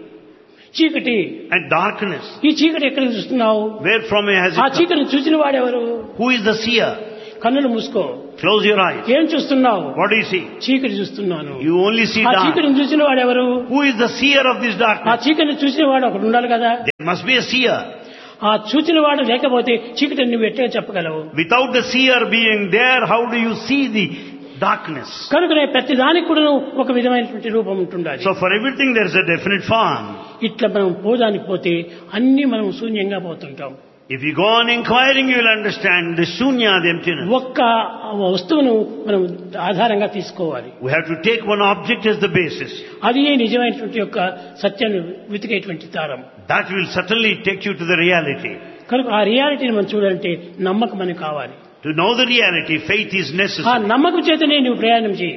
చీకటి And darkness. ఈ చీకటి ఎక్కడ చూస్తున్నావు? Where from has ఆ it come? చీకటిని చూసిన వాడెవరు? Who is the seer? కన్నులు మూసుకో. Close your eyes. ఏం చూస్తున్నావు? What do you see? చీకటి చూస్తున్నాను. You only see ఆ dark. చీకటిని చూసిన వాడు ఎవరు? Who is the seer of this ఆ darkness? చీకటిని చూసిన వాడు ఒకడు ఉండాలి కదా. There must be a seer. ఆ చూచిన వాడు లేకపోతే చీకటిని నువ్వు ఎట్లా చెప్పగలవు? Without the seer being there, how do you see the darkness? కనుకనే ప్రతి దానికి కూడా ఒక విధమైనటువంటి రూపం ఉంటుండాలి. So for everything there is a definite form. ఇట్లా మనం పోదానికి పోతే అన్ని మనం శూన్యంగా పోతుంటాం. If you go on inquiring, you will understand the shunya, the emptiness. ఒక్క వస్తువును మనం ఆధారంగా తీసుకోవాలి. We have to take one object as the basis. అది నిజమైనటువంటి యొక్క సత్యాన్ని వెతికేటువంటి దారం. That will certainly take you to the reality. కనుక ఆ రియాలిటీని మనం చూడాలంటే నమ్మకం మనకు కావాలి. To know the reality, faith is ఆ necessary. నమ్మకం చేతనే నువ్వు ప్రయాణం చేయి.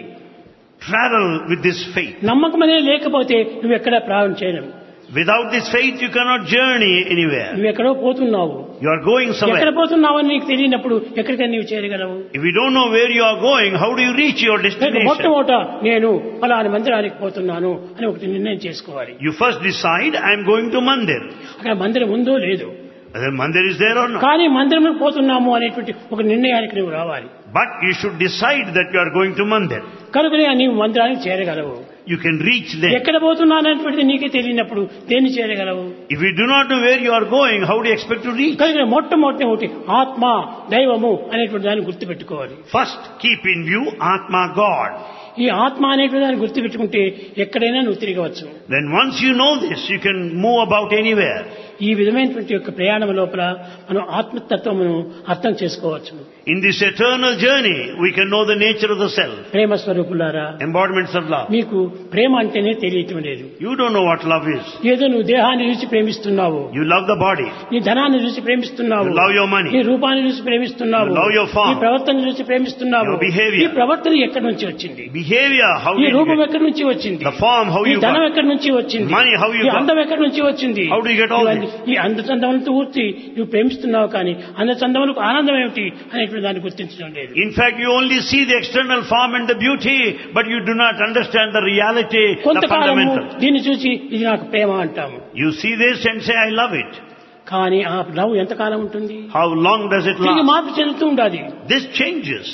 Travel with this faith. నమ్మకం అనేది లేకపోతే నువ్వు ఎక్కడా ప్రయాణం చేయలేవు. Without this faith, you cannot journey anywhere. నువ్వు ఎక్కడో పోతున్నావు. You are going ఎక్కడ somewhere. పోతున్నావని నీకు తెలియనప్పుడు ఎక్కడికైనా నీవు చేరగలవు? If you don't know where you are going, how do you reach your కనుక destination? మొట్టమొదట నేను ఫలాని మందిరానికి పోతున్నాను అని ఒకటి నిర్ణయం చేసుకోవాలి. You first decide, I am going to Mandir. అక్కడ మందిరం ఉందో లేదు, Whether Mandir is there or not. కానీ మందిరంలో పోతున్నాము అనేటువంటి ఒక నిర్ణయానికి నువ్వు రావాలి. But you should decide that you are going to Mandir. కనుకనే నీవు మందిరానికి చేరగలవు. You can reach there. ఎక్కడ పోతున్నాను అనేటువంటిది నీకే తెలియనప్పుడు దేన్ని చేరగలవు? If you do not know where you are going, how do you expect to reach? కనుక మొట్టమొదటి ఒకటి ఆత్మ దైవము అనేటువంటి దాన్ని గుర్తుపెట్టుకోవాలి. First, keep in view Atma, God. ఈ ఆత్మ అనేటువంటి దాన్ని గుర్తుపెట్టుకుంటే ఎక్కడైనా నువ్వు తిరగవచ్చు. Then once you know this, you can move about anywhere. ఈ విధమైనటువంటి యొక్క ప్రయాణం లోపల మనం ఆత్మతత్వమును అర్థం చేసుకోవచ్చు. In this eternal journey, we can know the nature of the self. ప్రేమ స్వరూపులారా, Embodiments of love. మీకు ప్రేమ అంటేనే తెలియటం లేదు. You don't know what love is. ఏదో నువ్వు దేహాన్ని చూసి ప్రేమిస్తున్నావు, You love the body. నీ ధనాన్ని చూసి ప్రేమిస్తున్నావు, You love your money. నీ రూపాన్ని చూసి ప్రేమిస్తున్నావు, You love your form. నీ ప్రవర్తన చూసి ప్రేమిస్తున్నావు. Your behavior. ఈ ప్రవర్తన ఎక్కడి నుంచి వచ్చింది? Behavior, how ఈ you రూపం get. ఎక్కడి నుంచి వచ్చింది? The form, how ఈ you ధనం got. ఎక్కడి నుంచి వచ్చింది? Money, how you ఈ got. అందం ఎక్కడి నుంచి వచ్చింది? How do you get all ఇవన్నీ- ఈ అందచందములతో ఊర్చి నువ్వు ప్రేమిస్తున్నావు, కానీ అందచందములకు ఆనందం ఏమిటి అనేటువంటి దాన్ని గుర్తించడం లేదు. In fact, you only see the external form and the beauty, but you do not understand the reality, the కొంతకాలము fundamental. దీన్ని చూసి ఇది నాకు ప్రేమ అంటాము, You see this and say, I love it. కానీ ఆ లవ్ ఎంతకాలం ఉంటుంది? How long does it తిరిగి last? మార్పు చెందుతూ ఉండాలి. This changes.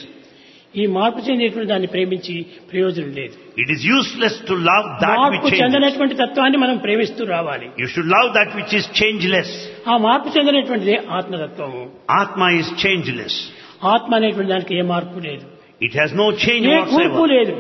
ఈ మార్పు చెందేటువంటి దాన్ని ప్రేమించి ప్రయోజనం లేదు. It is useless to love that మార్పు which changes. చెందినటువంటి తత్వాన్ని మనం ప్రేమిస్తూ రావాలి. You should love that which is changeless. ఆ మార్పు చెందినటువంటిదే ఆత్మతత్వము. Atma is changeless. ఆత్మ అనేటువంటి దానికి ఏ మార్పు లేదు, It has no change ఏ కూర్పు whatsoever. లేదు,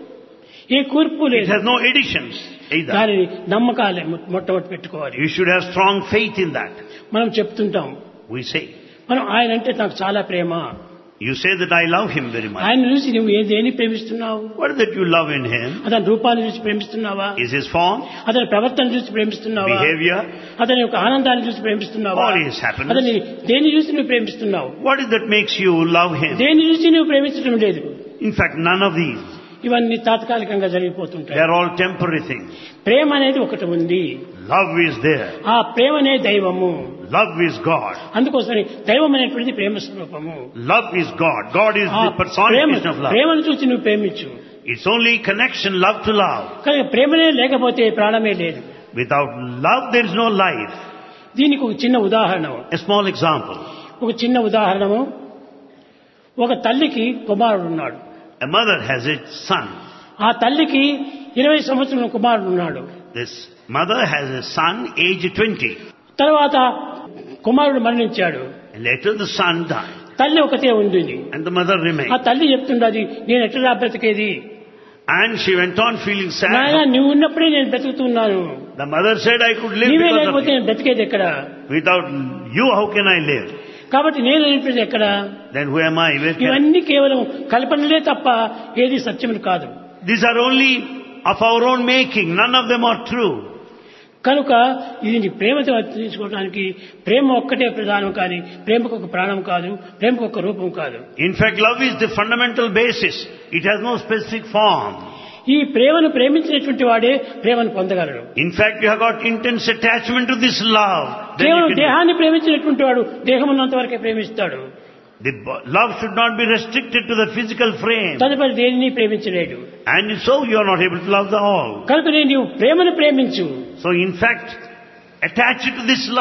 ఏ కూర్పు It లేదు. has no additions either. దానిని నమ్మకాలే మొట్టమొదటి పెట్టుకోవాలి. You should have strong faith in that. మనం చెప్తుంటాం, We say. మనం ఆయన అంటే నాకు చాలా ప్రేమ. You say that I love him very much. ఆయన చూసి నువ్వు ఏ దేన్ని ప్రేమిస్తున్నావు? What is that you love in him? అతని రూపాన్ని చూసి ప్రేమిస్తున్నావా? Is his form, అతని ప్రవర్తన చూసి ప్రేమిస్తున్నావా? behavior? అతని యొక్క ఆనందాన్ని చూసి ప్రేమిస్తున్నావా? Or his happiness? అతని దేన్ని చూసి నువ్వు ప్రేమిస్తున్నావు? What is that makes you love him? దేన్ని చూసి నువ్వు ప్రేమించడం లేదు. In fact, none of these. ఇవన్నీ తాత్కాలికంగా జరిగిపోతుంటాయి. They are all temporary things. ప్రేమ అనేది ఒకటి ఉంది. Love is there. ఆ ప్రేమనే దైవము. Love is God. అందుకోసమే దైవం అనేటువంటిది ప్రేమ స్వరూపము. Love is God. God is ఆ the personification of love. ప్రేమను చూసి నువ్వు ప్రేమించు. It's only connection, love to love. కానీ ప్రేమనే లేకపోతే ప్రాణమే లేదు. Without love, there is no life. దీనికి ఒక చిన్న ఉదాహరణ, A small example. ఒక చిన్న ఉదాహరణము. ఒక తల్లికి కుమారుడు ఉన్నాడు. A mother has a son. ఆ తల్లికి ఇరవై సంవత్సరాల కుమారుడు ఉన్నాడు. This mother has a son aged twenty. తర్వాత కుమారుడు మరణించాడు. And later the son died. తల్లి ఒకతే ఉంది. And the mother ఆ remained. తల్లి చెప్తుండది, నేను ఎట్లా బ్రతికేది? And she went on feeling నాయన sad. నువ్వు ఉన్నప్పుడే నేను బ్రతుకుతున్నాను, The mother said, I could live నీవే because of లేకపోతే you. నేను బ్రతికేది ఎక్కడ? Without you, how can I live? కాబట్టి నేను అనేటువంటిది ఎక్కడ? Then who am I? Where can I? ఇవన్నీ కేవలం కల్పనలే తప్ప ఏది సత్యములు కాదు. These are only of our own making. None of them are true. కనుక ఇది ప్రేమతో తీసుకోవడానికి ప్రేమ ఒక్కటే ప్రధానం, కానీ ప్రేమకు ఒక ప్రాణం కాదు, ప్రేమకు ఒక రూపం కాదు. In fact, love is the fundamental basis. It has no specific form. ఈ ప్రేమను ప్రేమించినటువంటి వాడే ప్రేమను పొందగలడు. In fact, you have got intense attachment to this love. Then కేవలం you can- దేహాన్ని ప్రేమించినటువంటి వాడు దేహం ఉన్నంత వరకే ప్రేమిస్తాడు. The bo- love should not be restricted to the physical frame. తదుపరి దేనిని ప్రేమించలేడు. And so you are not able to love the all. కనుక నేను ప్రేమను ప్రేమించు. So in fact, attach to this love.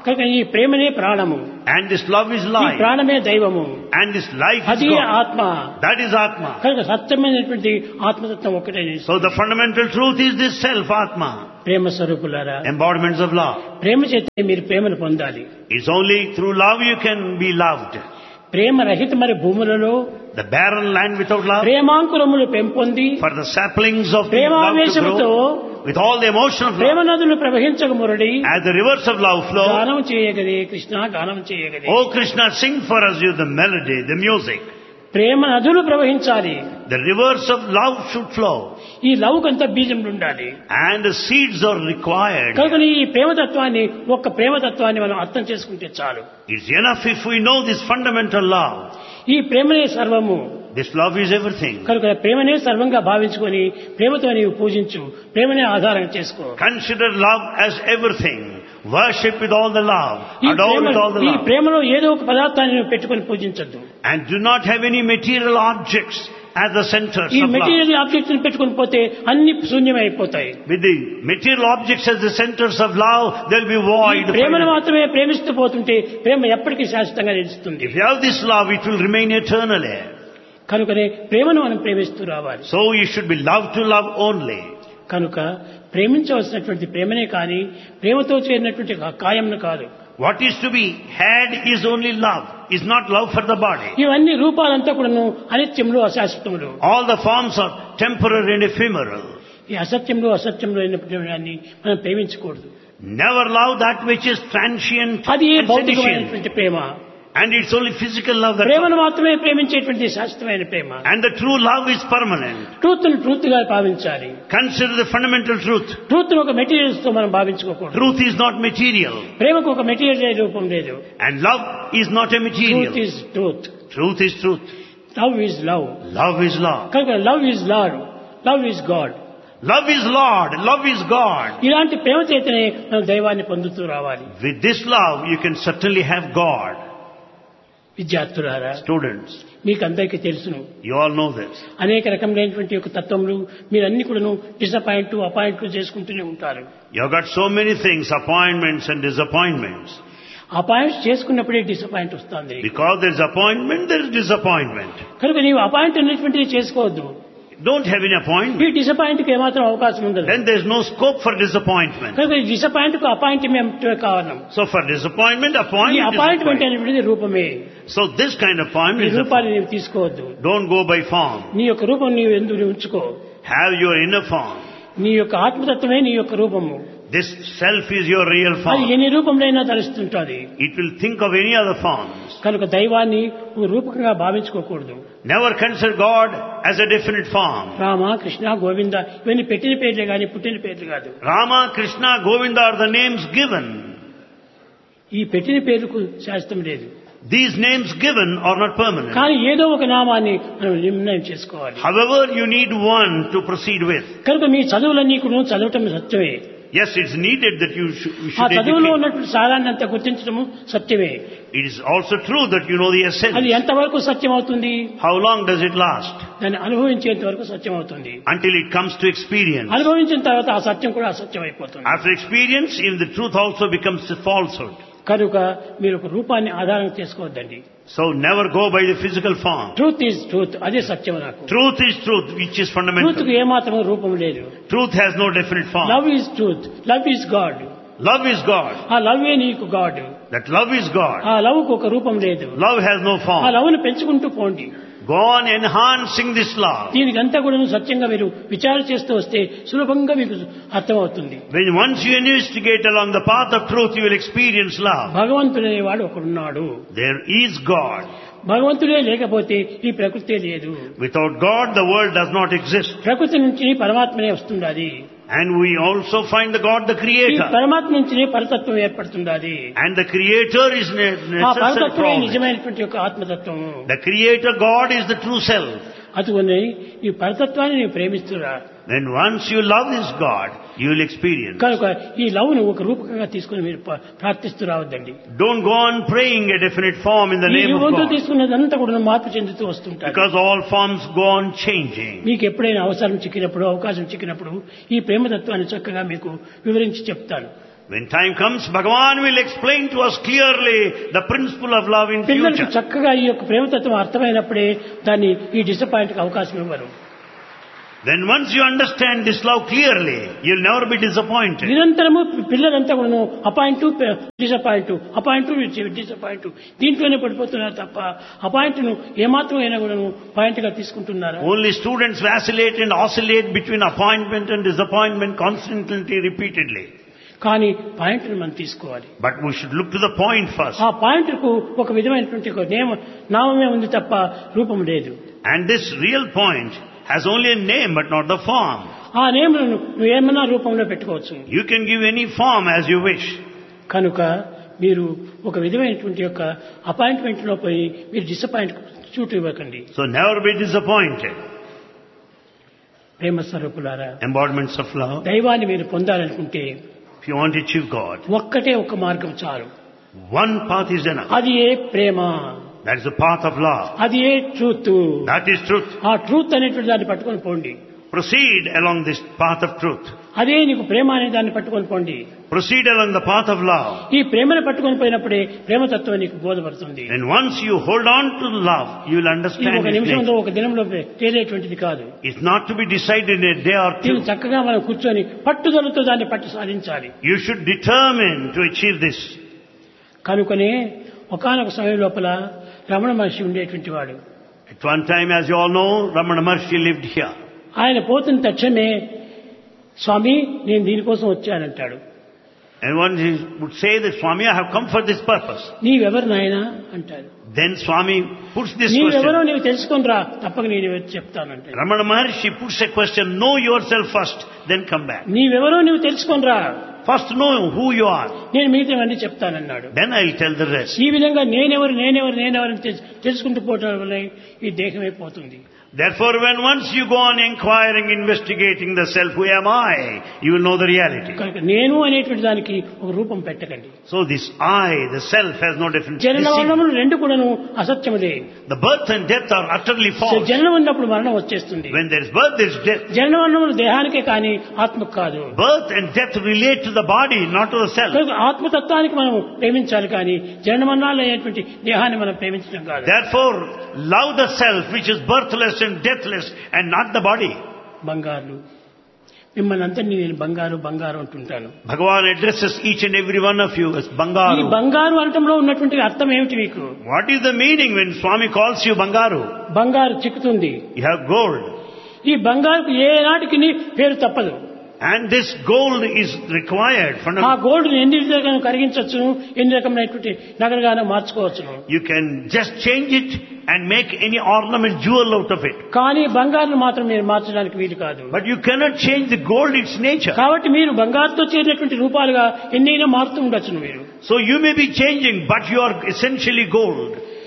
కనుక ఈ ప్రేమనే ప్రాణము, And this love is ఈ life. ప్రాణమే దైవము, And this life is అది God. ఆత్మ. That is Atma. కనుక సత్యమైనటువంటి ఆత్మతత్వం ఒకటే. So the fundamental truth is this self, Atma. ప్రేమ స్వరూపులారా, Embodiments of love. ప్రేమ చేత మీరు ప్రేమను పొందాలి. It's only through love you can be loved. ప్రేమ రహిత మరి భూములలో The barren land without love. ప్రేమాంకురములు పెంపొంది For the saplings of the love to ప్రేమావేశముతో grow. With all the emotion of Prema love. నదులు ప్రవహించక Muradi As the rivers of love flow. గానం చేయగలి కృష్ణ, గానం చేయగలి. Oh Krishna, sing for us you the melody, the music. ప్రేమ నదులు ప్రవహించాలి. The rivers of love should flow. ఈ love కంతా బీజంలో ఉండాలి. And the seeds are required. కనుక ఈ ప్రేమతత్వాన్ని, ఒక్క ప్రేమతత్వాన్ని మనం అర్థం చేసుకుంటే చాలు. It's enough if we know this fundamental love. ఈ ప్రేమనే సర్వము. This love is everything. కనుక ప్రేమనే సర్వంగా భావించుకొని ప్రేమతో నీవు పూజించు, ప్రేమనే ఆధారం చేసుకో. Consider love as everything. Worship with all the love. ఈ Adore Prema- with all the ఈ love. ప్రేమలో ఏదో ఒక పదార్థాన్ని నువ్వు పెట్టుకొని పూజించద్దు. And do not have any material objects as the centers ఈ of love. మెటీరియల్ ఆబ్జెక్ట్స్ పెట్టుకొని పోతే అన్ని శూన్యమైపోతాయి. With the material objects as the centers of love, there will be void. ప్రేమను మాత్రమే ప్రేమిస్తూ పోతుంటే ప్రేమ ఎప్పటికీ శాశ్వతంగా నిలుస్తుంది. If you have this love, it will remain eternally. కనుకనే ప్రేమను మనం ప్రేమిస్తూ రావాలి. So you should be loved to love only. కనుక ప్రేమించవలసినటువంటి ప్రేమనే కానీ ప్రేమతో చేరినటువంటి కాయంను కాదు. What is to be had is only love, is not love for the body. ఇవన్నీ రూపాలంతా కూడాను అనిత్యములు, అశాశ్వతములు. All the forms are temporary and ephemeral. ఈ అసత్యంలో అసత్యంలో అయినటువంటి దాన్ని మనం ప్రేమించకూడదు. Never love that which is transient అది and seditious. భౌతికమైనటువంటి ప్రేమ. And it's only physical love that. ప్రేమను మాత్రమే ప్రేమించేటువంటి శాశ్వతమైన ప్రేమ. And the true love is permanent. Truth ను ట్రూత్ గా భావించాలి. Consider the fundamental truth. Truth ను ఒక మెటీరియల్స్ తో మనం భావించుకోకూడదు. Truth is not material. ప్రేమకు ఒక మెటీరియల్ రూపం లేదు. And love is not a material. Truth is truth. Truth is truth. Love is love. Love is love. కనుక love is lord, love is God. Love is Lord. Love is God. ఇలాంటి ప్రేమ చేతనే మనం దైవాన్ని పొందుతూ రావాలి. With this love, you can certainly have God. విద్యార్థులారా, Students, మీకు అందరికీ తెలుసును, you all know this. అనేక రకమైనటువంటి ఒక తత్వములు మీరన్ని కూడాను డిసప్పాయింట్ అపాయింట్లు చేసుకుంటూనే ఉంటారు. You have got so many things, appointments and disappointments. Appoint చేసుకున్నప్పుడే disappoint వస్తుంది. Because there is appointment, there is disappointment. కనుక నీవు అపాయింట్ అనేటువంటిది చేసుకోవద్దు. Don't have any appointment. ఈ డిసప్పాయింట్ కి ఏమాత్రం అవకాశం ఉండదు. Then there is no scope for disappointment. కనుక ఈ డిసప్పాయింట్ కు అపాయింట్మెంట్ కారణం. So for disappointment, ఈ appointment is అపాయింట్మెంట్ required. అనేటువంటిది రూపమే. So this kind of ఈ appointment is a రూపాన్ని నీవు తీసుకోవద్దు. Don't go by form. నీ యొక్క రూపం నీవు ఎందుకు ఉంచుకో. Have your inner form. నీ యొక్క ఆత్మతత్వమే నీ యొక్క రూపము. This self is your real అది form. ఎన్ని రూపంలోనైనా తలుస్తుంటుంది. It will think of any other forms. కనుక దైవాన్ని నువ్వు రూపకంగా భావించుకోకూడదు. Never consider God as a definite form. Rama, Krishna, Govinda ఇవన్నీ పెట్టిన పేర్లే కానీ పుట్టిన పేర్లు కాదు. Rama, Krishna, Govinda are the names given. ఈ పెట్టిన పేర్లకు శాస్త్రం లేదు. These names given are not permanent. కానీ ఏదో ఒక నామాన్ని మనం నిర్ణయం చేసుకోవాలి. However, you need one to proceed with. కనుక మీ చదువులన్నీ కూడా చదవటం సత్యమే. Yes, it's needed that you should, you ఆ should చదువులో educate. ఉన్నటువంటి సారాన్ని అంతా గుర్తించడము సత్యమే. It is also true that you know the అది essence. ఎంతవరకు సత్యం అవుతుంది? How long does it last? దాన్ని అనుభవించేంత వరకు సత్యం అవుతుంది. Until it comes to experience. అనుభవించిన తర్వాత ఆ సత్యం కూడా అసత్యం అయిపోతుంది. After experience, even the truth also becomes a falsehood. కనుక మీరు ఒక రూపాన్ని ఆధారం చేసుకోవద్దండి. So never go by the physical form. Truth is truth, అదే సత్యం నాకు. Truth is truth, which is truth fundamental. కు ఏమాత్రం రూపం లేదు. Truth has no definite form. Love is truth, love is God. Love is God. ఆ లవ్వే నీకు God. That love is God. ఆ love కు ఒక రూపం లేదు. Love has no ఆ form. లవ్ ను పెంచుకుంటూ పోండి. Go on enhancing this love. దీనికంతా కూడా సత్యంగా మీరు విచారణ చేస్తూ వస్తే సులభంగా మీకు అర్థమవుతుంది. When once you investigate along the path of truth, you will experience love. భగవంతుడనేవాడు ఒకడున్నాడు. There is God. భగవంతుడే లేకపోతే ఈ ప్రకృతి లేదు. Without God, the world does not exist. ప్రకృతి నుంచి పరమాత్మనే వస్తుండాలి. And we also find the God, the ఈ Creator. పరమాత్మ నుంచి పరతత్వం ఏర్పడుతుండాలి. And the Creator is ne- ఆ necessary for పరతత్వమే all this. నిజమైనటువంటి యొక్క ఆత్మతత్వము. The Creator God is the true self. అటువనే ఈ పరతత్వాన్ని నీవు ప్రేమిస్తురా. Then once you love this God, you will experience. కనుక ఈ లవ్ ను ఒక రూపకంగా తీసుకుని మీరు ప- ప్రార్థిస్తూ రావద్దండి. Don't go on praying a definite form in the ఈ name of రూపంతో God. తీసుకున్నదంతా కూడా మార్పు చెందుతూ వస్తుంటారు. Because all forms go on changing. మీకు ఎప్పుడైనా అవసరం చిక్కినప్పుడు, అవకాశం చిక్కినప్పుడు ఈ ప్రేమతత్వాన్ని చక్కగా మీకు వివరించి చెప్తాను. When time comes, Bhagavan will explain to us clearly the principle of love in పిల్లలకు future. చక్కగా ఈ యొక్క ప్రేమతత్వం అర్థమైనప్పుడే దాన్ని ఈ డిసప్పాయింట్కి అవకాశం ఇవ్వరు. Then once you understand this love clearly, you'll never be disappointed. నిరంతరము పిల్లలంతా కూడా అపాయింట్ డిసప్పాయింట్ అపాయింట్ డిసప్పాయింట్ దీంట్లోనే పడిపోతున్నారు తప్ప అపాయింట్ ను ఏమాత్రం అయినా కూడా పాయింట్ గా తీసుకుంటున్నారా? Only students vacillate and oscillate between appointment and disappointment constantly, repeatedly. కానీ పాయింట్ ను మనం తీసుకోవాలి. But we should look to the point first. ఆ పాయింట్ కు ఒక విధమైనటువంటి ఒక నేమ నామమే ఉంది తప్ప రూపం లేదు. And this real point has only a name but not the form. ఆ నేమను నువ్వు ఏమన్నా రూపంలో పెట్టుకోవచ్చు. You can give any form as you wish. కనుక మీరు ఒక విధమైనటువంటి యొక్క అపాయింట్మెంట్ లో పోయి మీరు డిసప్పాయింట్ చూటు ఇవ్వకండి. So never be disappointed. ప్రేమ స్వరూపులారా, Embodiments of love. దైవాన్ని మీరు పొందాలనుకుంటే If you want to achieve God, ఒక్కటే ఒక మార్గం చాలు. one path is enough. అది ఏ ప్రేమ, That is the path of love. అది ఏ ట్రూత్. That is truth. ఆ ట్రూత్ అనేటువంటి దాన్ని పట్టుకొని పోండి. Proceed along this path of truth. అదే నీకు ప్రేమ అనే దాన్ని పట్టుకొని పోండి. Proceed along the path of love. ఈ ప్రేమను పట్టుకొని పోయినప్పుడే ప్రేమతత్వం నీకు బోధపడుతుంది. And once you hold on to love, you will ఇది understand ఒక its నిమిషంలో nature. ఒక దినంలో తేలేటువంటిది కాదు. It's not to be decided in a day or two. దీన్ని చక్కగా మనం కూర్చొని పట్టుదలతో దాన్ని పట్టి సాధించాలి. You should determine to achieve this. కనుకనే ఒకానొక సమయం లోపల రమణ మహర్షి ఉండేటువంటి వాడు. At one time, as you all know, Ramana Maharshi lived here. ఆయన పోతున్న తక్షణమే స్వామి నేను దీనికోసం వచ్చానంటాడు. And one would say that, Swami, I have come for this purpose. నీవెవరు నాయనా అంటాడు. Then Swami puts this నీవెవరో question. నీవు తెలుసుకొని రా, తప్పక నేను చెప్తానంటాడు. Ramana Maharshi puts a question, know yourself first, then come back. నీవెవరో నీవు తెలుసుకొని రా, First know who you are, నేను మిగతావన్నీ చెప్తానన్నాడు. then I'll tell the rest. ఈ విధంగా నేనెవరు నేనెవరు నేనెవరు అని తెలు- తెలుసుకుంటూ పోవడం వల్ల ఈ దేహమే పోతుంది. Therefore, when once you go on inquiring, investigating the self, who am I, you will know the reality. కనుక నేను అనేటువంటి దానికి ఒక రూపం పెట్టకండి. So this I, the self, has no difference. జనన మరణములు రెండు కూడాను అసత్యముదే. The birth and death are utterly false. జననం ఉన్నప్పుడు మరణం వచ్చేస్తుంది. When there is birth, there is death. జనన మరణములు దేహానికే కానీ ఆత్మకు కాదు. Birth and death relate to the body, not to the self. కనుక ఆత్మతత్వానికి మనం ప్రేమించాలి కానీ జనన మరణాలు అనేటువంటి దేహాన్ని మనం ప్రేమించడం కాదు. Therefore, love the self, which is birthless and deathless, and not the body. బంగారు మిమ్మల్ని అంతని నేను బంగారు బంగారు అంటుంటాను. Bhagavan addresses each and every one of you as ఈ Bangaru. బంగారు అనటంలో ఉన్నటువంటి అర్థం ఏమిటి మీకు? What is the meaning when Swami calls you Bangaru? బంగారు చిక్కుతుంది. You have gold. ఈ బంగారుకు ఏ నాటికి పేరు తప్పదు. And this gold is required. For ఆ గోల్డ్ ఎన్ని విధాలుగా కరిగించవచ్చును, ఎన్ని రకమైనటువంటి నగలుగానో మార్చుకోవచ్చును. you can just change it and make any ornament jewel out of it. కానీ బంగారును మాత్రం మీరు మార్చడానికి వీలు కాదు. But you cannot change the gold, its nature. కాబట్టి మీరు బంగారుతో చేరినటువంటి రూపాలుగా ఎన్నైనా మారుతూ ఉండొచ్చును మీరు. So you may be changing, but you are essentially gold.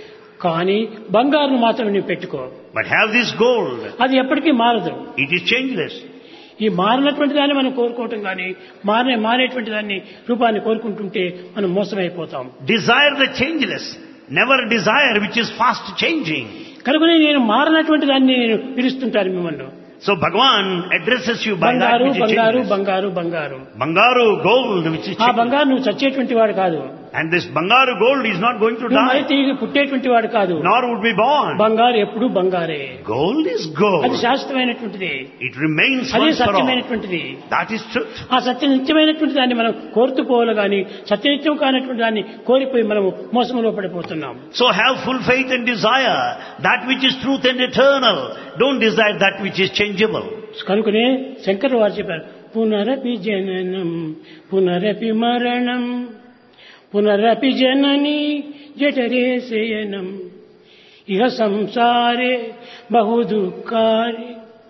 కానీ బంగారును మాత్రం నువ్వు పెట్టుకో. But have this gold. అది ఎప్పటికీ మారదు. It is changeless. ఈ మారినటువంటి దాన్ని మనం కోరుకోవటం కానీ మారే మారేటువంటి దాన్ని రూపాన్ని కోరుకుంటుంటే మనం మోసమైపోతాం. Desire the changeless. Never desire which is fast changing. కనుకనే నేను మారినటువంటి దాన్ని నేను పిలుస్తుంటాను మిమ్మల్ని. So Bhagavan addresses you by that బంగారు which is బంగారు changeless. బంగారు బంగారు. Bangaru, gold which is ఆ changeless. బంగారు నువ్వు చచ్చేటువంటి వాడు కాదు. And this Bangaru gold is not going to నువ్వు మరి die, తిరిగి పుట్టేటువంటి వాడు కాదు. nor would be born. బంగారు ఎప్పుడు బంగారే. Gold is అది gold. శాశ్వతమైనటువంటిది. It remains అదే once for all. సత్యమైనటువంటిది. That is truth. ఆ సత్య నిత్యమైనటువంటి దాన్ని మనం కోరుతూ పోవాలి కానీ సత్యనిత్యం కానటువంటి దాన్ని కోరిపోయి మనము మోసంలో పడిపోతున్నాం. So have full faith and desire that which is truth and eternal. Don't desire that which is changeable. కనుకనే శంకర్ వారు చెప్పారు, పునరపి జననం పునరపి మరణం పునరపి జనని జఠరే శయనం ఇహ సంసారే బహు దుఃఖారి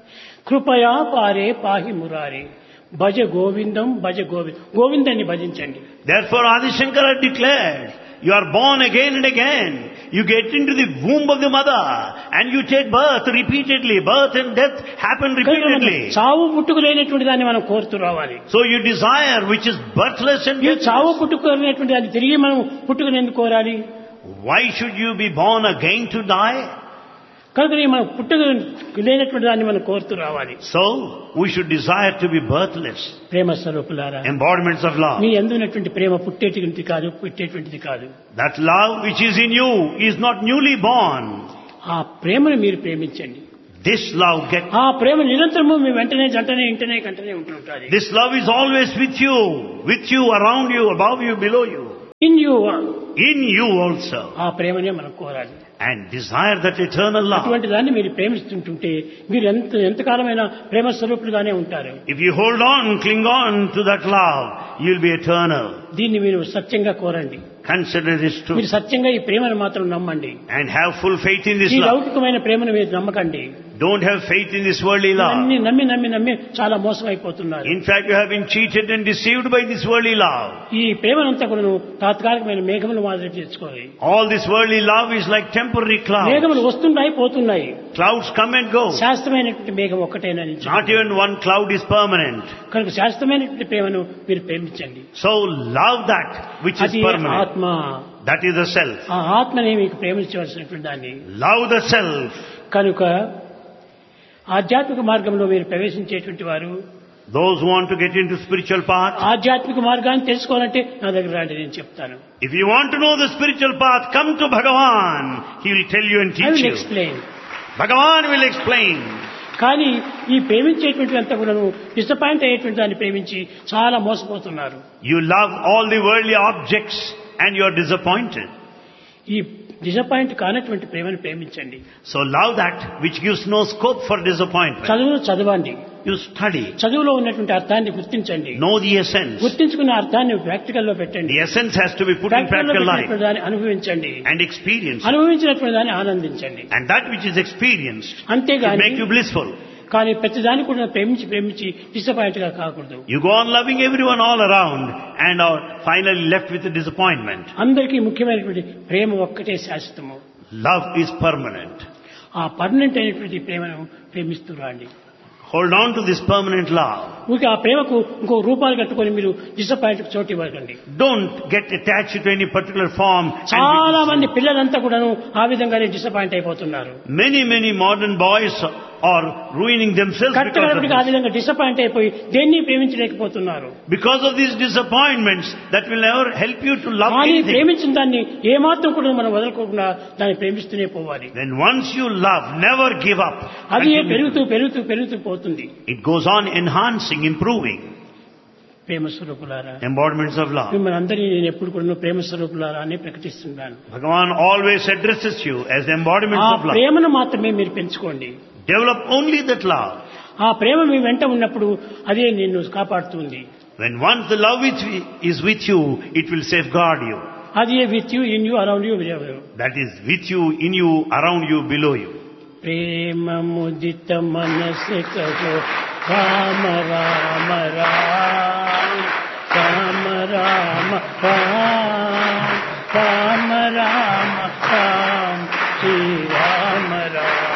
కృపయా పారే పాహి మురారి భజ గోవిందం భజ గోవిందం. గోవిందాన్ని భజించండి. Therefore Adi Shankara declared, you are born again and again. You get into the womb of the mother and you take birth repeatedly. Birth and death happen repeatedly. చావు పుట్టుకు లేనటువంటి దాన్ని మనం కోరుతూ రావాలి. So you desire which is birthless and ఈ చావు deathless. పుట్టుకు లేనటువంటి దాన్ని తిరిగి మనం పుట్టుకుని ఎందుకు కోరాలి? Why should you be born again to die? కనుక మనం పుట్టుక లేనటువంటి దాన్ని మనం కోరుతూ రావాలి. So, we should desire to be birthless. ప్రేమ స్వరూపులారా, Embodiments of love. మీ అందున్నటువంటి ప్రేమ పుట్టేటువంటిది కాదు, పుట్టేటువంటిది కాదు. That love which is in you is not newly born. ఆ ప్రేమను మీరు ప్రేమించండి. This love get. ఆ ప్రేమ నిరంతరము మీ వెంటనే జంటనే ఇంటనే కంటనే ఉంటుంటారు. This love is always with you, with you, around you, above you, below you. In you, In you also. ఆ ప్రేమనే మనం కోరాలి. And desire that eternal love. అటువంటి దాన్ని మీరు ప్రేమిస్తుంటుంటే మీరు ఎంత ఎంతకాలమైన ప్రేమ స్వరూపులుగానే ఉంటారు. If you hold on, cling on to that love, you will be eternal. దీన్ని మీరు సత్యంగా కోరండి. Consider this true. మీరు సత్యంగా ఈ ప్రేమను మాత్రం నమ్మండి. And have full faith in this ఈ love. లౌకికమైన ప్రేమను మీరు నమ్మకండి. Don't have faith in this worldly love. అన్ని నమ్మి నమ్మి నమ్మి చాలా మోసం అయిపోతున్నారు. In fact, you have been cheated and deceived by this worldly love. ఈ ప్రేమనంతా కూడా తాత్కాలికమైన మేఘములు మాదిరి తెచ్చుకోవాలి. All this worldly love is like temporary clouds. మేఘములు వస్తున్నాయి పోతున్నాయి. Clouds come and go. శాశ్వతమైనటువంటి మేఘం ఒక్కటేనని. Not even one cloud is permanent. కనుక శాశ్వతమైనటువంటి ప్రేమను మీరు ప్రేమించండి. So love that which is అది permanent. ఆత్మ. That is the self. ఆ ఆత్మనే మీకు ప్రేమించవలసినటువంటి దాన్ని. Love the self. కనుక ఆధ్యాత్మిక మార్గంలో మీరు ప్రవేశించేటువంటి వారు, Those who want to get into spiritual path, ఆధ్యాత్మిక మార్గాన్ని తెలుసుకోవాలంటే నా దగ్గర రండి, నేను చెప్తాను. if you want to know the spiritual path, come to Bhagavan. He will tell you and I teach will you. Explain. Bhagavan will explain. కానీ ఈ ప్రేమించేటువంటి అంతా కూడా డిసప్పాయింట్ అయ్యేటువంటి దాన్ని ప్రేమించి చాలా మోసపోతున్నారు. You love all the worldly objects and you are disappointed. ఈ disappoint కానటువంటి ప్రేమను ప్రేమించండి. So love that which gives no scope for disappointment. చదువును చదవండి. You study. చదువులో ఉన్నటువంటి అర్థాన్ని గుర్తించండి. Know the essence. గుర్తించుకున్న అర్థాన్ని ప్రాక్టికల్ లో పెట్టండి. The essence has to be put in practical లో practical life పెట్టినటువంటి దాన్ని అనుభవించండి. and experience. అనుభవించినటువంటి దాన్ని ఆనందించండి. And that which is experienced should అంతేగాని make you blissful. కానీ ప్రతిదాన్ని కూడా ప్రేమించి ప్రేమించి డిసప్పాయింట్ గా కాకూడదు. You go on loving everyone all around and are finally left with a disappointment. అందరికీ ముఖ్యమైనటువంటి ప్రేమ ఒక్కటే శాశ్వతము. Love is permanent. ఆ పర్మనెంట్ అయినటువంటి ప్రేమను ప్రేమిస్తూ రండి. Hold on to this permanent love. ఊరికి ఆ ప్రేమకు ఇంకో రూపాలు కట్టుకొని మీరు డిసప్పాయింట్ చోటు ఇవ్వకండి. Don't get attached to any particular form. చాలా మంది పిల్లలంతా కూడాను ఆ విధంగానే డిసప్పాయింట్ అయిపోతున్నారు. Many, many modern boys are ruining themselves because of కట్టగడపటికి ఆ this. విధంగా డిసప్పాయింట్ అయిపోయి దేన్ని ప్రేమించలేకపోతున్నారు. Because of these disappointments that will never help you to love కానీ anything. ప్రేమించిన దాన్ని ఏమాత్రం కూడా మనం వదలకోకుండా దాన్ని ప్రేమిస్తూనే పోవాలి. Then once you love, never give up. అది Continue. పెరుగుతూ పెరుగుతూ పెరుగుతూ పోతుంది. It goes on enhancing, improving. ప్రేమ స్వరూపులారా, Embodiments of love. మిమ్మల్ని అందరినీ నేను ఎప్పుడు కూడా ప్రేమ స్వరూపులారా అని ప్రకటిస్తున్నాను. Bhagavan always addresses you as the ఆ embodiments of love. ప్రేమను మాత్రమే మీరు పెంచుకోండి. Develop only that love. ఆ ప్రేమ మీ వెంట ఉన్నప్పుడు అదే నిన్ను కాపాడుతుంది. When once the love which is with you, it will safeguard you. అది with you, in you, around you. That is with you, in you, around you, below you. Prema ముదిత మనసె Kaho Rama Rama Rama Rama Rama Rama Rama Rama Rama Shri Rama Rama.